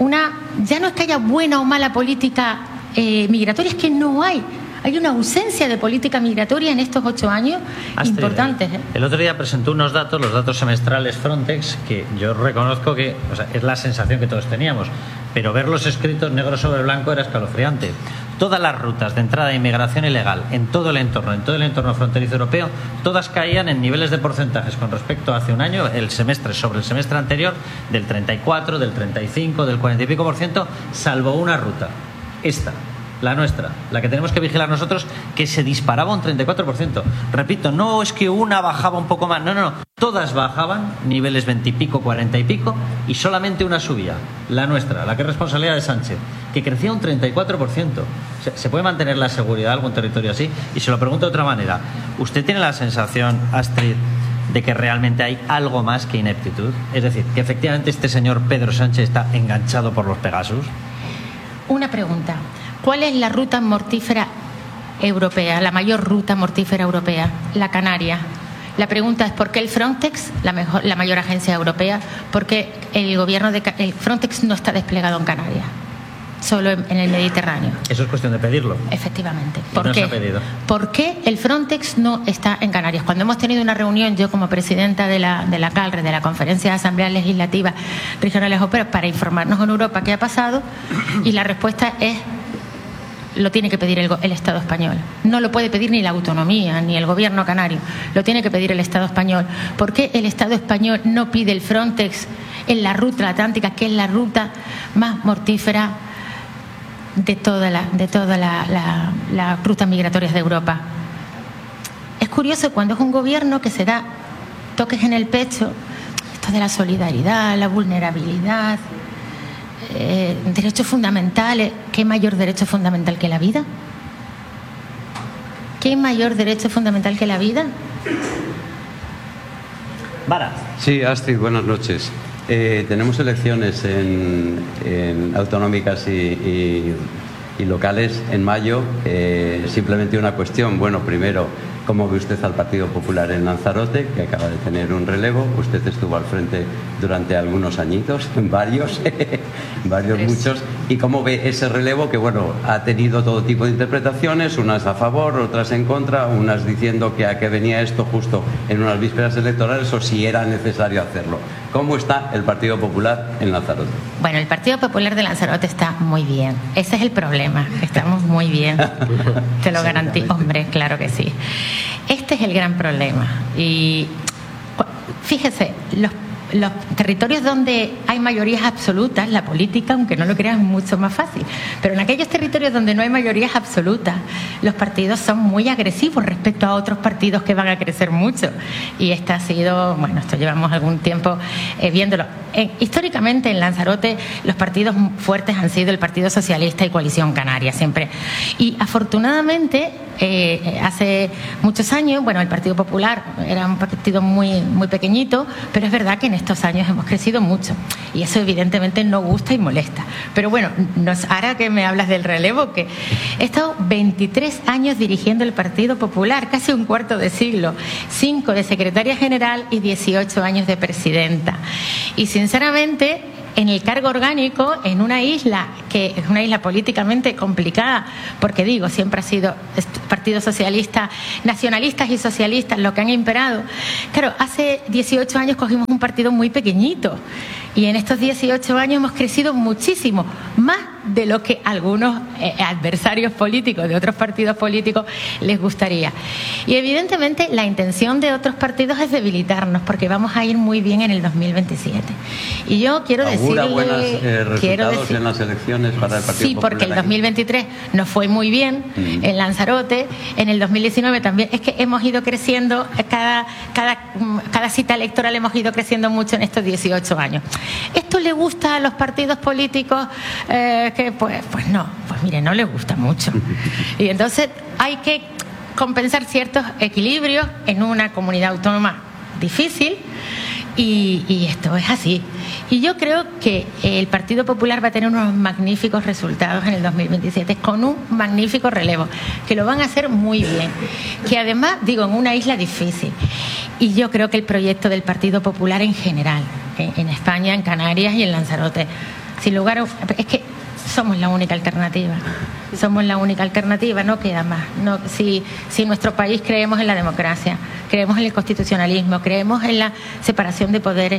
ya no es que haya buena o mala política migratoria, es que no hay. Hay una ausencia de política migratoria en estos 8 años importantes. El otro día presentó unos datos, los datos semestrales Frontex, que yo reconozco que es la sensación que todos teníamos, pero verlos escritos negro sobre blanco era escalofriante. Todas las rutas de entrada de inmigración ilegal en todo el entorno fronterizo europeo, todas caían en niveles de porcentajes con respecto a hace un año, el semestre sobre el semestre anterior, del 34, del 35, del 40 y pico %, salvo una ruta, esta, la nuestra, la que tenemos que vigilar nosotros, que se disparaba un 34%. Repito, no es que una bajaba un poco más, no, todas bajaban, niveles 20 y pico, 40 y pico, y solamente una subía, la nuestra, la que es responsabilidad de Sánchez, que crecía un 34%. ¿Se puede mantener la seguridad de algún territorio así? Y se lo pregunto de otra manera, ¿usted tiene la sensación, Astrid, de que realmente hay algo más que ineptitud? Es decir, que efectivamente este señor Pedro Sánchez está enganchado por los Pegasus. Una pregunta. ¿Cuál es la ruta mortífera europea, la mayor ruta mortífera europea? La Canaria. La pregunta es ¿por qué el Frontex, la mayor agencia europea, por qué el Frontex no está desplegado en Canarias? Solo en el Mediterráneo. Eso es cuestión de pedirlo. Efectivamente. ¿Por qué? ¿Por qué el Frontex no está en Canarias? Cuando hemos tenido una reunión, yo como presidenta de la CALRE, de la Conferencia de Asambleas Legislativas Regionales Europeas, para informarnos en Europa qué ha pasado, y la respuesta es: lo tiene que pedir el Estado español. No lo puede pedir ni la autonomía, ni el gobierno canario. Lo tiene que pedir el Estado español. ¿Por qué el Estado español no pide el Frontex en la ruta atlántica, que es la ruta más mortífera de todas las rutas migratorias de Europa? Es curioso cuando es un gobierno que se da toques en el pecho, esto de la solidaridad, la vulnerabilidad, derechos fundamentales. ¿Qué mayor derecho fundamental que la vida? ¿Qué mayor derecho fundamental que la vida? Vara. Sí, Astrid, buenas noches. Tenemos elecciones en autonómicas y locales en mayo. Simplemente una cuestión. Bueno, primero, ¿Cómo ve usted al Partido Popular en Lanzarote, que acaba de tener un relevo? Usted estuvo al frente durante algunos añitos, varios, muchos. ¿Y cómo ve ese relevo que, bueno, ha tenido todo tipo de interpretaciones, unas a favor, otras en contra, unas diciendo que a qué venía esto justo en unas vísperas electorales o si era necesario hacerlo? ¿Cómo está el Partido Popular en Lanzarote? Bueno, el Partido Popular de Lanzarote está muy bien. Ese es el problema. Estamos muy bien. Te lo garantizo. Hombre, claro que sí. Este es el gran problema. Y fíjese, los territorios donde hay mayorías absolutas, la política, aunque no lo crean, es mucho más fácil. Pero en aquellos territorios donde no hay mayorías absolutas, los partidos son muy agresivos respecto a otros partidos que van a crecer mucho. Y esto llevamos algún tiempo viéndolo. Históricamente en Lanzarote los partidos fuertes han sido el Partido Socialista y Coalición Canaria, siempre. Y afortunadamente, hace muchos años, el Partido Popular era un partido muy, muy pequeñito, pero es verdad que en estos años hemos crecido mucho y eso evidentemente no gusta y molesta. Pero bueno, ahora que me hablas del relevo, que he estado 23 años dirigiendo el Partido Popular, casi un cuarto de siglo, 5 de secretaria general y 18 años de presidenta. Y sinceramente, en el cargo orgánico, en una isla que es una isla políticamente complicada, porque siempre ha sido Partido Socialista, nacionalistas y socialistas lo que han imperado. Claro, hace 18 años cogimos un partido muy pequeñito y en estos 18 años hemos crecido muchísimo, más de lo que algunos adversarios políticos de otros partidos políticos les gustaría. Y evidentemente la intención de otros partidos es debilitarnos, porque vamos a ir muy bien en el 2027. Y yo quiero decirle... buenos resultados en las elecciones para el Partido Popular. Sí, porque el 2023 nos fue muy bien en Lanzarote, en el 2019 también. Es que hemos ido creciendo, cada cita electoral hemos ido creciendo mucho en estos 18 años. ¿Esto le gusta a los partidos políticos? Mire, no les gusta mucho. Y entonces hay que compensar ciertos equilibrios en una comunidad autónoma difícil y esto es así. Y yo creo que el Partido Popular va a tener unos magníficos resultados en el 2027 con un magnífico relevo, que lo van a hacer muy bien, que además, en una isla difícil. Y yo creo que el proyecto del Partido Popular en general, en España, en Canarias y en Lanzarote, sin lugar a... es que somos la única alternativa. Somos la única alternativa, no queda más. Si en nuestro país creemos en la democracia, creemos en el constitucionalismo, creemos en la separación de poderes,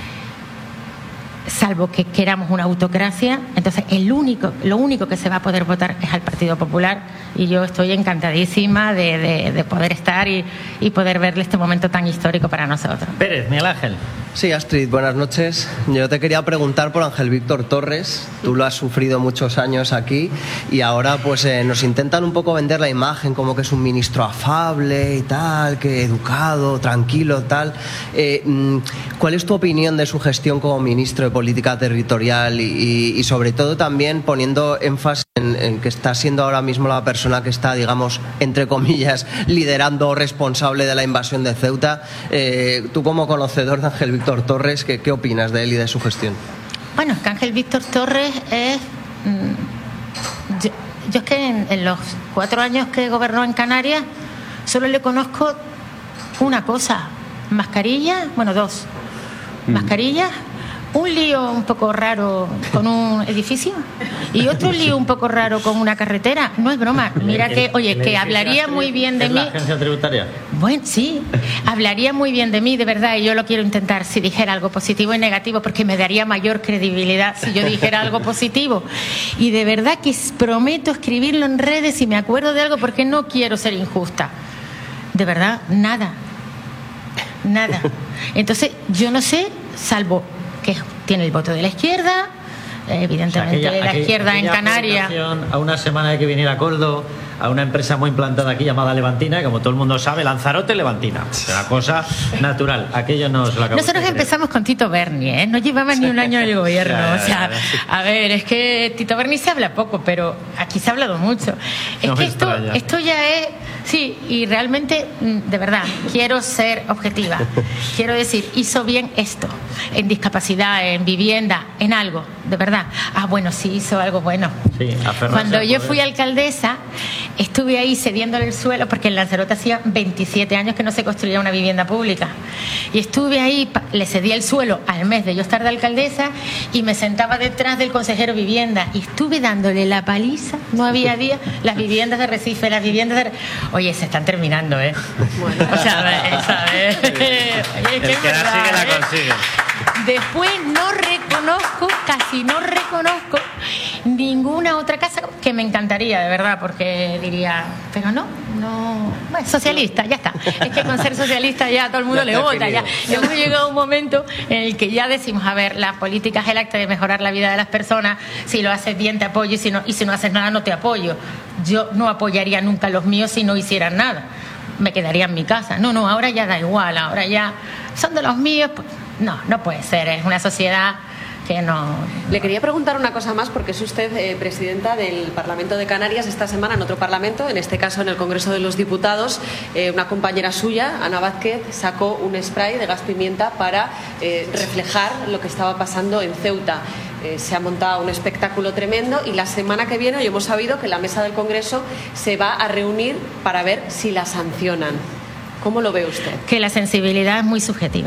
salvo que queramos una autocracia, entonces lo único que se va a poder votar es al Partido Popular, y yo estoy encantadísima de poder estar y poder verle este momento tan histórico para nosotros. Pérez, Miguel Ángel. Sí, Astrid, buenas noches. Yo te quería preguntar por Ángel Víctor Torres. Tú lo has sufrido muchos años aquí y ahora nos intentan un poco vender la imagen como que es un ministro afable y tal, que educado, tranquilo, tal. ¿Cuál es tu opinión de su gestión como ministro de Política Territorial y sobre todo también poniendo énfasis en que está siendo ahora mismo la persona que está, entre comillas, liderando o responsable de la invasión de Ceuta? Tú como conocedor de Ángel Víctor Torres, ¿qué opinas de él y de su gestión? Bueno, es que Ángel Víctor Torres es... Yo es que en los 4 años que gobernó en Canarias solo le conozco una cosa: mascarillas, 2 mascarillas, un lío un poco raro con un edificio y otro lío un poco raro con una carretera. No es broma. Mira que hablaría muy bien de mí. ¿La agencia tributaria? Bueno, sí, hablaría muy bien de mí, de verdad, y yo lo quiero intentar si dijera algo positivo y negativo, porque me daría mayor credibilidad si yo dijera algo positivo. Y de verdad que prometo escribirlo en redes si me acuerdo de algo, porque no quiero ser injusta. De verdad, nada. Entonces, yo no sé, salvo que tiene el voto de la izquierda, evidentemente, la izquierda en Canarias. A una semana de que viniera Coldo, a una empresa muy implantada aquí llamada Levantina, como todo el mundo sabe, Lanzarote, Levantina. Es una cosa natural. Aquello nos lo acabamos. Nosotros empezamos con Tito Berni, no llevaba ni un año en el gobierno. A ver, es que Tito Berni se habla poco, pero aquí se ha hablado mucho. Es que esto ya es... Sí, y realmente, de verdad, quiero ser objetiva. Quiero decir, hizo bien esto, en discapacidad, en vivienda, en algo. de verdad. Ah, bueno, sí hizo algo bueno. Sí, cuando yo fui alcaldesa, estuve ahí cediéndole el suelo, porque en Lanzarote hacía 27 años que no se construía una vivienda pública. Y estuve ahí, le cedía el suelo al mes de yo estar de alcaldesa y me sentaba detrás del consejero vivienda y estuve dándole la paliza, no había día, las viviendas de Recife, las viviendas de... Oye, se están terminando, ¿eh? Bueno. O sea, ¿sabes? Oye, el que la sigue la consigue. Después casi no reconozco ninguna otra casa que me encantaría, de verdad, porque diría, pero no, bueno, socialista, ya está. Es que con ser socialista ya todo el mundo le vota, ya. Hemos llegado a un momento en el que ya decimos, a ver, la política es el acto de mejorar la vida de las personas, si lo haces bien te apoyo y si no haces nada no te apoyo. Yo no apoyaría nunca a los míos si no hicieran nada. Me quedaría en mi casa. No, ahora ya da igual, ahora ya son de los míos. Pues, no puede ser, es una sociedad que no... Le quería preguntar una cosa más, porque es usted presidenta del Parlamento de Canarias. Esta semana en otro parlamento, en este caso en el Congreso de los Diputados, una compañera suya, Ana Vázquez, sacó un spray de gas pimienta para reflejar lo que estaba pasando en Ceuta. Se ha montado un espectáculo tremendo y la semana que viene hoy hemos sabido que la mesa del Congreso se va a reunir para ver si la sancionan. ¿Cómo lo ve usted? Que la sensibilidad es muy subjetiva.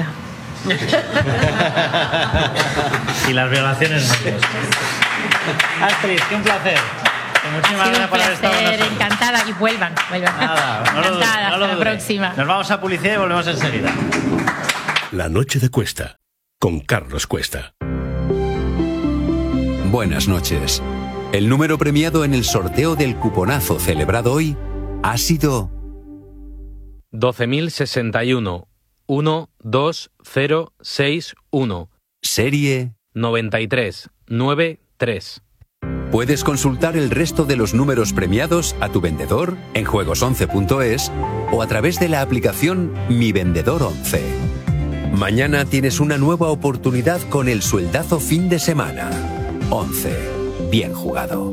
Y las violaciones no. Astrid, qué un placer. Muchísimas gracias por haber estado con nosotros. Encantada y vuelvan. Nada, encantada, hasta la próxima. Nos vamos a publicidad y volvemos enseguida. La noche de Cuesta, con Carlos Cuesta. Buenas noches. El número premiado en el sorteo del cuponazo celebrado hoy ha sido 12.061 12061. Serie 9393. Puedes consultar el resto de los números premiados a tu vendedor en juegos11.es o a través de la aplicación Mi Vendedor 11. Mañana tienes una nueva oportunidad con el sueldazo fin de semana. 11. Bien jugado.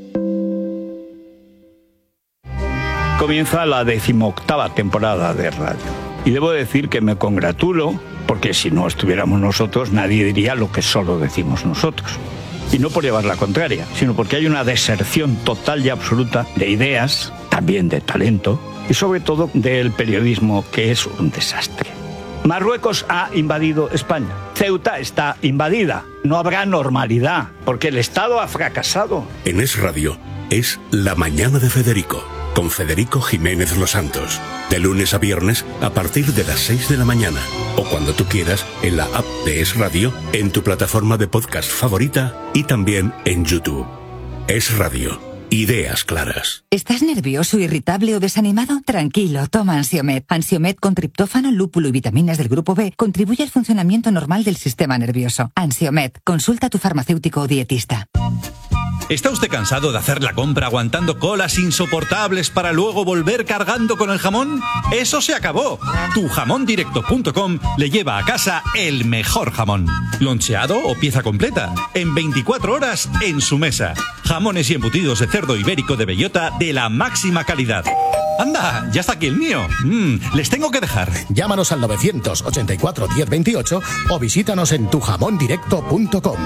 Comienza la 18ª temporada de radio. Y debo decir que me congratulo, porque si no estuviéramos nosotros, nadie diría lo que solo decimos nosotros. Y no por llevar la contraria, sino porque hay una deserción total y absoluta de ideas, también de talento, y sobre todo del periodismo, que es un desastre. Marruecos ha invadido España. Ceuta está invadida. No habrá normalidad, porque el Estado ha fracasado. En Es Radio es La Mañana de Federico, con Federico Jiménez Los Santos. De lunes a viernes a partir de las 6 de la mañana. O cuando tú quieras en la app de Es Radio, en tu plataforma de podcast favorita y también en YouTube. Es Radio. Ideas claras. ¿Estás nervioso, irritable o desanimado? Tranquilo, toma Ansiomed. Ansiomed con triptófano, lúpulo y vitaminas del grupo B contribuye al funcionamiento normal del sistema nervioso. Ansiomed, consulta a tu farmacéutico o dietista. ¿Está usted cansado de hacer la compra aguantando colas insoportables para luego volver cargando con el jamón? ¡Eso se acabó! Tujamondirecto.com le lleva a casa el mejor jamón. Loncheado o pieza completa. En 24 horas en su mesa. Jamones y embutidos de cerdo ibérico de bellota de la máxima calidad. ¡Anda! ¡Ya está aquí el mío! Les tengo que dejar. Llámanos al 984 1028 o visítanos en tujamondirecto.com.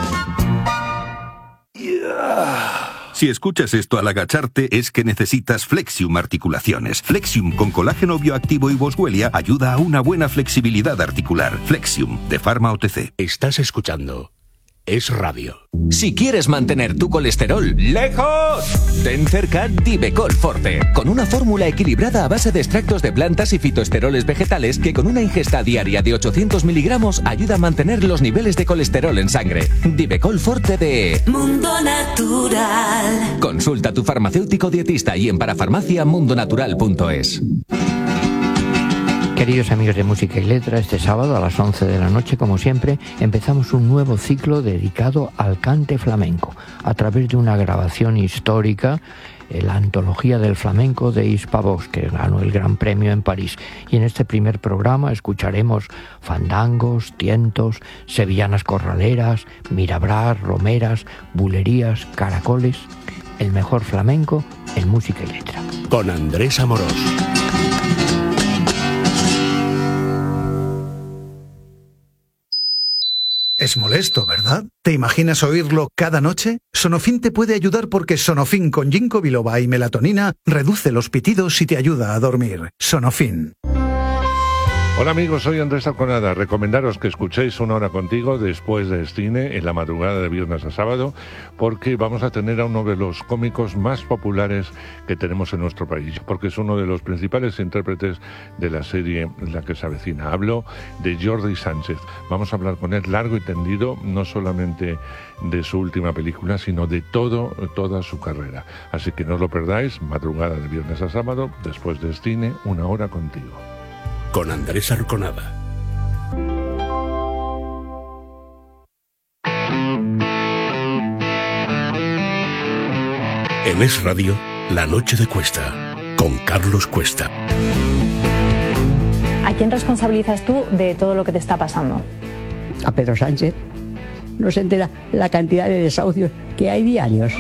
Si escuchas esto al agacharte es que necesitas Flexium Articulaciones. Flexium con colágeno bioactivo y boswellia ayuda a una buena flexibilidad articular. Flexium, de Pharma OTC. Estás escuchando Es Radio. Si quieres mantener tu colesterol lejos, ten cerca Divecol Forte, con una fórmula equilibrada a base de extractos de plantas y fitoesteroles vegetales que con una ingesta diaria de 800 miligramos ayuda a mantener los niveles de colesterol en sangre. Divecol Forte de Mundo Natural. Consulta a tu farmacéutico dietista y en parafarmaciamundonatural.es. Queridos amigos de Música y Letra, este sábado a las 11 de la noche, como siempre, empezamos un nuevo ciclo dedicado al cante flamenco, a través de una grabación histórica, la antología del flamenco de Hispavox, que ganó el Gran Premio en París. Y en este primer programa escucharemos fandangos, tientos, sevillanas corraleras, mirabrás, romeras, bulerías, caracoles, el mejor flamenco en Música y Letra. Con Andrés Amorós. Es molesto, ¿verdad? ¿Te imaginas oírlo cada noche? Sonofin te puede ayudar porque Sonofin con ginkgo biloba y melatonina reduce los pitidos y te ayuda a dormir. Sonofin. Hola amigos, soy Andrés Arconada. Recomendaros que escuchéis Una Hora Contigo después de cine en la madrugada de viernes a sábado, porque vamos a tener a uno de los cómicos más populares que tenemos en nuestro país, porque es uno de los principales intérpretes de la serie La que se avecina. Hablo de Jordi Sánchez. Vamos a hablar con él largo y tendido, no solamente de su última película, sino de toda su carrera. Así que no os lo perdáis, madrugada de viernes a sábado, después de cine, Una Hora Contigo. Con Andrés Arconada. En Es Radio, La Noche de Cuesta, con Carlos Cuesta. ¿A quién responsabilizas tú de todo lo que te está pasando? A Pedro Sánchez. No se entera la cantidad de desahucios que hay diarios.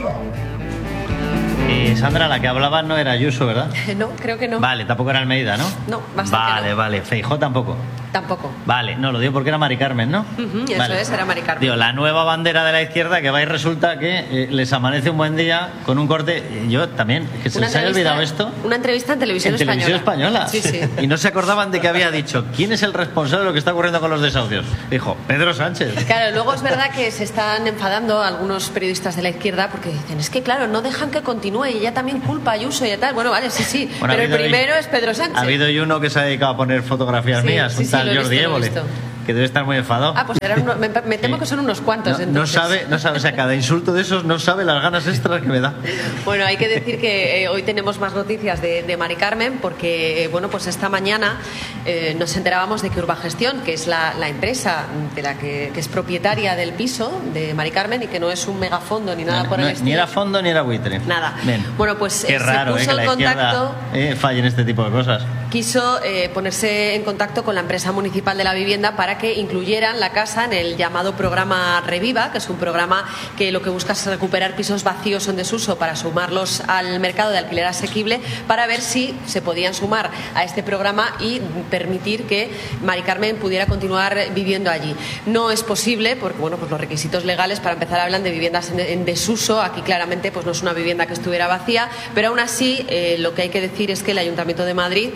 Sandra, la que hablaba no era Ayuso, ¿verdad? No, creo que no. Vale, tampoco era Almeida, ¿no? No, bastante. Vale. Feijóo tampoco. Tampoco. Vale, no, lo digo porque era Mari Carmen, ¿no? Eso vale. Era Mari Carmen. Digo, la nueva bandera de la izquierda que va y resulta que les amanece un buen día con un corte. Yo también, que se les haya olvidado esto. Una entrevista en Televisión Española. Sí. Y no se acordaban de que había dicho quién es el responsable de lo que está ocurriendo con los desahucios. Dijo, Pedro Sánchez. Claro, luego es verdad que se están enfadando algunos periodistas de la izquierda porque dicen, es que claro, no dejan que continúe y ella también culpa a Ayuso y tal. Bueno, vale, sí. Bueno, pero el primero es Pedro Sánchez. Ha habido uno que se ha dedicado a poner fotografías mías, un tal Jordi Évole, que debe estar muy enfadado. Pues me temo que son unos cuantos. No sabe, o sea, cada insulto de esos no sabe las ganas extras que me da. Bueno, hay que decir que hoy tenemos más noticias de Mari Carmen, porque bueno, pues esta mañana nos enterábamos de que Urbagestión, que es la empresa de la que es propietaria del piso de Mari Carmen y que no es un megafondo ni nada por el estilo. Ni era fondo ni era buitre. Nada. Bien. Bueno, pues qué raro, se puso que la en contacto. Falle en este tipo de cosas. Quiso ponerse en contacto con la empresa municipal de la vivienda para que incluyeran la casa en el llamado programa Reviva, que es un programa que lo que busca es recuperar pisos vacíos o en desuso para sumarlos al mercado de alquiler asequible, para ver si se podían sumar a este programa y permitir que Mari Carmen pudiera continuar viviendo allí. No es posible porque bueno, pues los requisitos legales para empezar hablan de viviendas en desuso. Aquí claramente pues no es una vivienda que estuviera vacía, pero aún así lo que hay que decir es que el Ayuntamiento de Madrid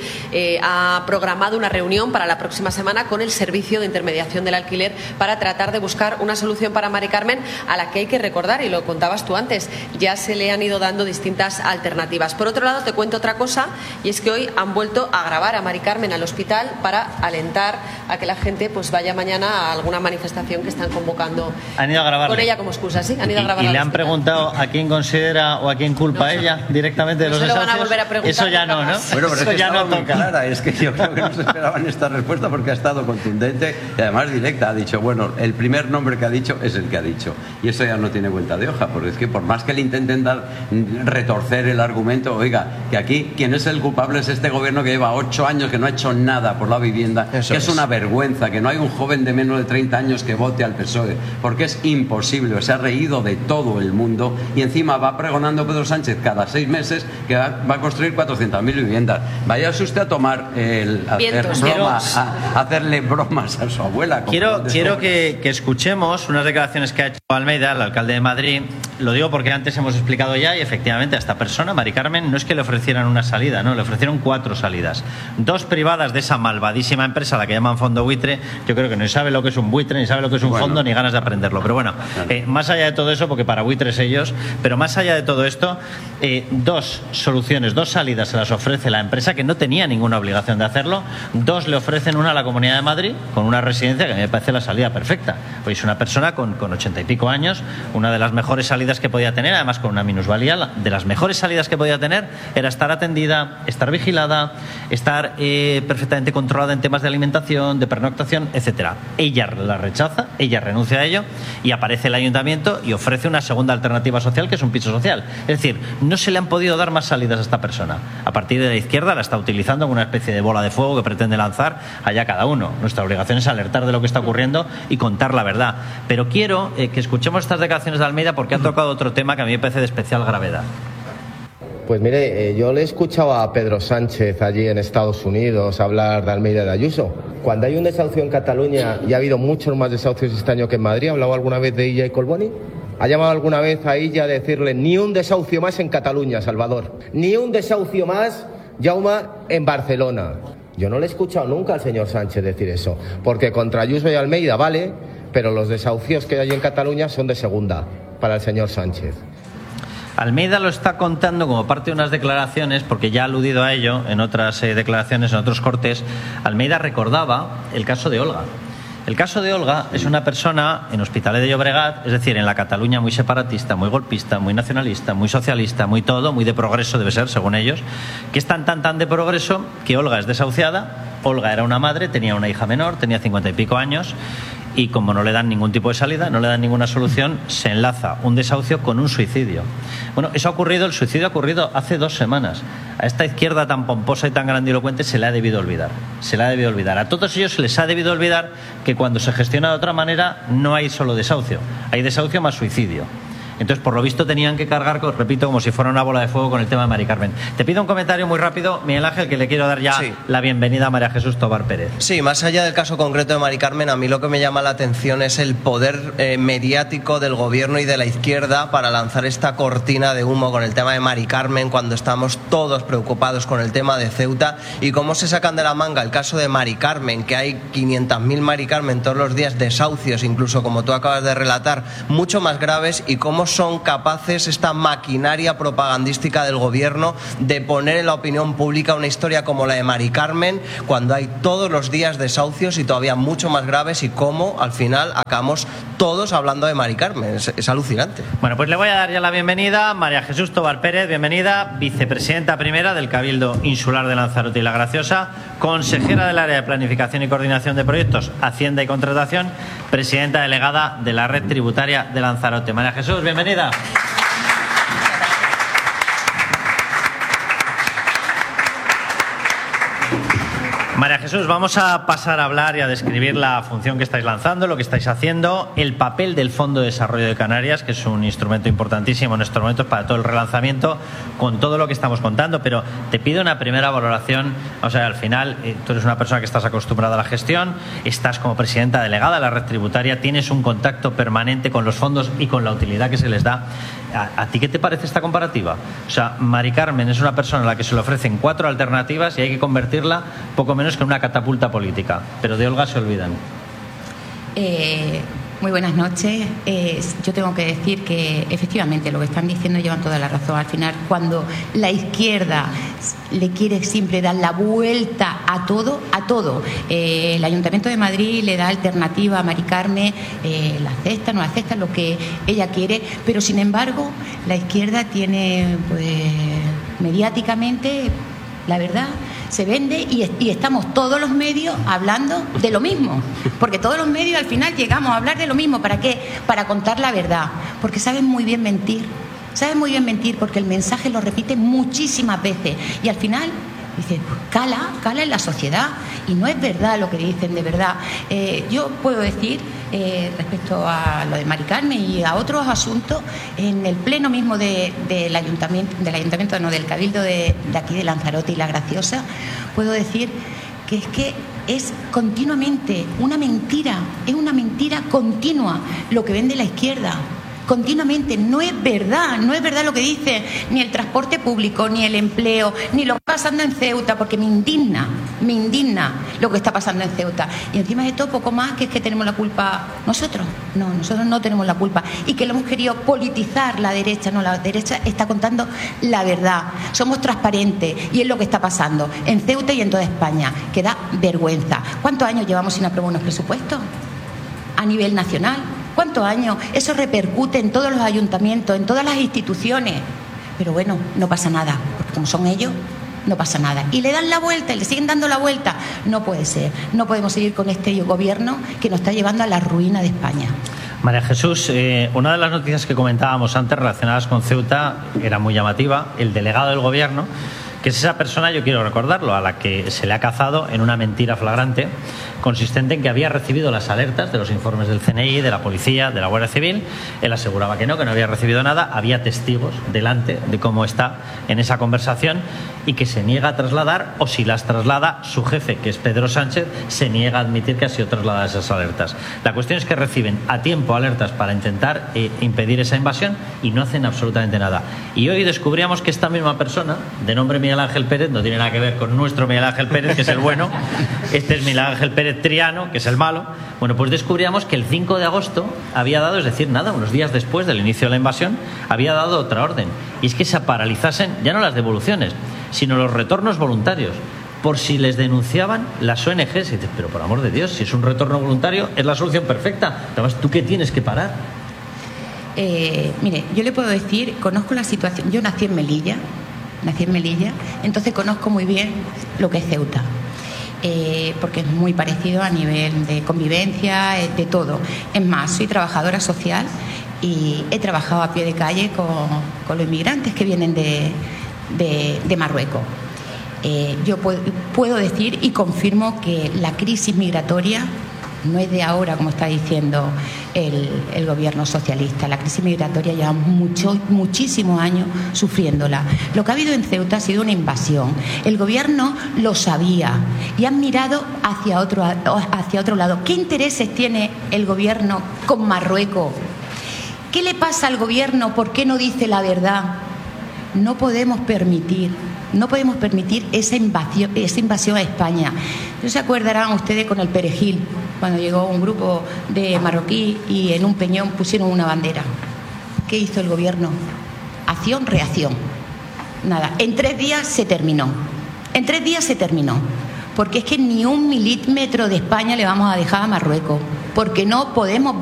ha programado una reunión para la próxima semana con el Servicio de Intermediación del Alquiler para tratar de buscar una solución para Mari Carmen, a la que hay que recordar, y lo contabas tú antes, ya se le han ido dando distintas alternativas. Por otro lado, te cuento otra cosa, y es que hoy han vuelto a grabar a Mari Carmen al hospital para alentar a que la gente pues vaya mañana a alguna manifestación que están convocando. Han ido a grabarle. Con ella como excusa, sí, han ido a grabarla. ¿Y le han preguntado a quién considera o a quién culpa a ella directamente de los desahucios? Van a volver a preguntar. Eso ya no, ¿no? Bueno, pero eso ya no toca. Clara, es que yo creo que no se esperaban esta respuesta porque ha estado contundente y además directa. Ha dicho, bueno, el primer nombre que ha dicho es el que ha dicho. Y eso ya no tiene vuelta de hoja, porque es que por más que le intenten retorcer el argumento, oiga, que aquí quien es el culpable es este gobierno que lleva 8 años, que no ha hecho nada por la vivienda, eso que es una vergüenza, que no hay un joven de menos de 30 años que vote al PSOE, porque es imposible, se ha reído de todo el mundo y encima va pregonando Pedro Sánchez cada 6 meses que va a construir 400.000 viviendas. Váyase usted a tomar hacerle bromas a su abuela. Quiero que escuchemos unas declaraciones que ha hecho Almeida, el alcalde de Madrid. Lo digo porque antes hemos explicado ya, y efectivamente a esta persona, Mari Carmen, no es que le ofrecieran una salida, no, le ofrecieron 4 salidas. 2 privadas de esa malvadísima empresa, la que llaman fondo buitre. Yo creo que no sabe lo que es un buitre, ni sabe lo que es un fondo, ni ganas de aprenderlo. Pero bueno, más allá de todo eso, porque para buitres ellos, pero más allá de todo esto, 2 soluciones, 2 salidas se las ofrece la empresa, que no tenía ninguna obligación de hacerlo. 2 le ofrecen una a la Comunidad de Madrid, con una residencia que a mí me parece la salida perfecta. Pues es una persona con 80 y pico años, una de las mejores salidas que podía tener, además con una minusvalía. De las mejores salidas que podía tener era estar atendida, estar vigilada, estar perfectamente controlada en temas de alimentación, de pernoctación, etcétera. Ella la rechaza, ella renuncia a ello y aparece el ayuntamiento y ofrece una segunda alternativa social, que es un piso social. Es decir, no se le han podido dar más salidas a esta persona. A partir de la izquierda la está utilizando como una especie de bola de fuego que pretende lanzar allá cada uno. Nuestra obligación es alertar de lo que está ocurriendo y contar la verdad. Pero quiero que escuchemos estas declaraciones de Almeida, porque han tocado otro tema que a mí me parece de especial gravedad. Pues mire, yo le he escuchado a Pedro Sánchez allí en Estados Unidos hablar de Almeida de Ayuso. Cuando hay un desahucio en Cataluña, y ha habido muchos más desahucios este año que en Madrid, ¿ha hablado alguna vez de Illa y Collboni? ¿Ha llamado alguna vez a Illa a decirle ni un desahucio más en Cataluña, Salvador? Ni un desahucio más, Jaume, en Barcelona. Yo no le he escuchado nunca al señor Sánchez decir eso, porque contra Ayuso y Almeida vale, pero los desahucios que hay en Cataluña son de segunda para el señor Sánchez. Almeida lo está contando como parte de unas declaraciones, porque ya ha aludido a ello en otras declaraciones, en otros cortes. Almeida recordaba el caso de Olga. El caso de Olga es una persona en Hospitalet de Llobregat, es decir, en la Cataluña muy separatista, muy golpista, muy nacionalista, muy socialista, muy todo, muy de progreso debe ser, según ellos, que es tan de progreso que Olga es desahuciada. Olga era una madre, tenía una hija menor, tenía 50 y pico años, y como no le dan ningún tipo de salida, no le dan ninguna solución, se enlaza un desahucio con un suicidio. Bueno, eso ha ocurrido, el suicidio ha ocurrido hace 2 semanas. A esta izquierda tan pomposa y tan grandilocuente se le ha debido olvidar. Se le ha debido olvidar. A todos ellos se les ha debido olvidar que cuando se gestiona de otra manera no hay solo desahucio, hay desahucio más suicidio. Entonces, por lo visto, tenían que cargar, repito, como si fuera una bola de fuego con el tema de Mari Carmen. Te pido un comentario muy rápido, Miguel Ángel, que le quiero dar ya la bienvenida a María Jesús Tobar Pérez. Sí, más allá del caso concreto de Mari Carmen, a mí lo que me llama la atención es el poder mediático del gobierno y de la izquierda para lanzar esta cortina de humo con el tema de Mari Carmen, cuando estamos todos preocupados con el tema de Ceuta, y cómo se sacan de la manga el caso de Mari Carmen, que hay 500.000 Mari Carmen todos los días, desahucios, incluso como tú acabas de relatar, mucho más graves, y cómo son capaces esta maquinaria propagandística del gobierno de poner en la opinión pública una historia como la de Mari Carmen, cuando hay todos los días desahucios y todavía mucho más graves, y cómo al final acabamos todos hablando de Mari Carmen. Es alucinante. Bueno, pues le voy a dar ya la bienvenida a María Jesús Tobar Pérez, bienvenida, vicepresidenta primera del Cabildo Insular de Lanzarote y La Graciosa, consejera del área de planificación y coordinación de proyectos, Hacienda y Contratación, presidenta delegada de la Red Tributaria de Lanzarote. María Jesús, bienvenida. María Jesús, vamos a pasar a hablar y a describir la función que estáis lanzando, lo que estáis haciendo, el papel del Fondo de Desarrollo de Canarias, que es un instrumento importantísimo en estos momentos para todo el relanzamiento, con todo lo que estamos contando, pero te pido una primera valoración. O sea, al final, tú eres una persona que estás acostumbrada a la gestión, estás como presidenta delegada de la Red Tributaria, tienes un contacto permanente con los fondos y con la utilidad que se les da. ¿A ti qué te parece esta comparativa? O sea, Mari Carmen es una persona a la que se le ofrecen 4 alternativas y hay que convertirla poco menos que en una catapulta política, pero de Olga se olvidan. Muy buenas noches. Yo tengo que decir que efectivamente lo que están diciendo llevan toda la razón. Al final, cuando la izquierda le quiere siempre dar la vuelta a todo, el Ayuntamiento de Madrid le da alternativa a Mari Carmen, la acepta, no la acepta, lo que ella quiere, pero sin embargo la izquierda tiene, pues, mediáticamente, la verdad, se vende y estamos todos los medios hablando de lo mismo, porque todos los medios al final llegamos a hablar de lo mismo. ¿Para qué? Para contar la verdad, porque saben muy bien mentir, porque el mensaje lo repiten muchísimas veces y al final dice, pues cala en la sociedad, y no es verdad lo que dicen de verdad. Yo puedo decir, respecto a lo de Mari Carmen y a otros asuntos, en el pleno mismo del ayuntamiento, no, del Cabildo de aquí de Lanzarote y La Graciosa, puedo decir que es continuamente una mentira, es una mentira continua lo que vende la izquierda. Continuamente, no es verdad lo que dice ni el transporte público, ni el empleo, ni lo que está pasando en Ceuta, porque me indigna lo que está pasando en Ceuta. Y encima de todo, poco más, que es que tenemos la culpa nosotros. No, nosotros no tenemos la culpa. Y que lo hemos querido politizar la derecha. No, la derecha está contando la verdad. Somos transparentes y es lo que está pasando en Ceuta y en toda España, que da vergüenza. ¿Cuántos años llevamos sin aprobar unos presupuestos a nivel nacional? ¿Cuántos años? Eso repercute en todos los ayuntamientos, en todas las instituciones. Pero bueno, no pasa nada, porque como son ellos, no pasa nada. Y le dan la vuelta, y le siguen dando la vuelta. No puede ser. No podemos seguir con este gobierno que nos está llevando a la ruina de España. María Jesús, una de las noticias que comentábamos antes relacionadas con Ceuta era muy llamativa. El delegado del gobierno, que es esa persona, yo quiero recordarlo, a la que se le ha cazado en una mentira flagrante consistente en que había recibido las alertas de los informes del CNI, de la policía, de la Guardia Civil. Él aseguraba que no había recibido nada, había testigos delante de cómo está en esa conversación y que se niega a trasladar, o si las traslada, su jefe, que es Pedro Sánchez, se niega a admitir que ha sido trasladada esas alertas. La cuestión es que reciben a tiempo alertas para intentar impedir esa invasión y no hacen absolutamente nada. Y hoy descubríamos que esta misma persona, de nombre Miguel Ángel Pérez, no tiene nada que ver con nuestro Miguel Ángel Pérez, que es el bueno, este es Miguel Ángel Pérez Triano, que es el malo. Bueno, pues descubríamos que el 5 de agosto había dado, es decir, nada, unos días después del inicio de la invasión, había dado otra orden, y es que se paralizasen ya no las devoluciones, sino los retornos voluntarios, por si les denunciaban las ONGs. Y dices, pero por amor de Dios, si es un retorno voluntario, es la solución perfecta. Además, ¿tú qué tienes que parar? Mire, yo le puedo decir, conozco la situación. Yo nací en Melilla, entonces conozco muy bien lo que es Ceuta. Porque es muy parecido a nivel de convivencia, de todo. Es más, soy trabajadora social y he trabajado a pie de calle con los inmigrantes que vienen de Marruecos. Yo puedo decir y confirmo que la crisis migratoria no es de ahora, como está diciendo el gobierno socialista. La crisis migratoria lleva muchísimos años sufriéndola. Lo que ha habido en Ceuta ha sido una invasión. El gobierno lo sabía y han mirado hacia otro lado. ¿Qué intereses tiene el gobierno con Marruecos? ¿Qué le pasa al gobierno? ¿Por qué no dice la verdad? No podemos permitir esa invasión a España. ¿No se acordarán ustedes con el Perejil, cuando llegó un grupo de marroquí y en un peñón pusieron una bandera? ¿Qué hizo el gobierno? Acción, reacción. Nada, en 3 días se terminó. Porque es que ni un milímetro de España le vamos a dejar a Marruecos, porque no podemos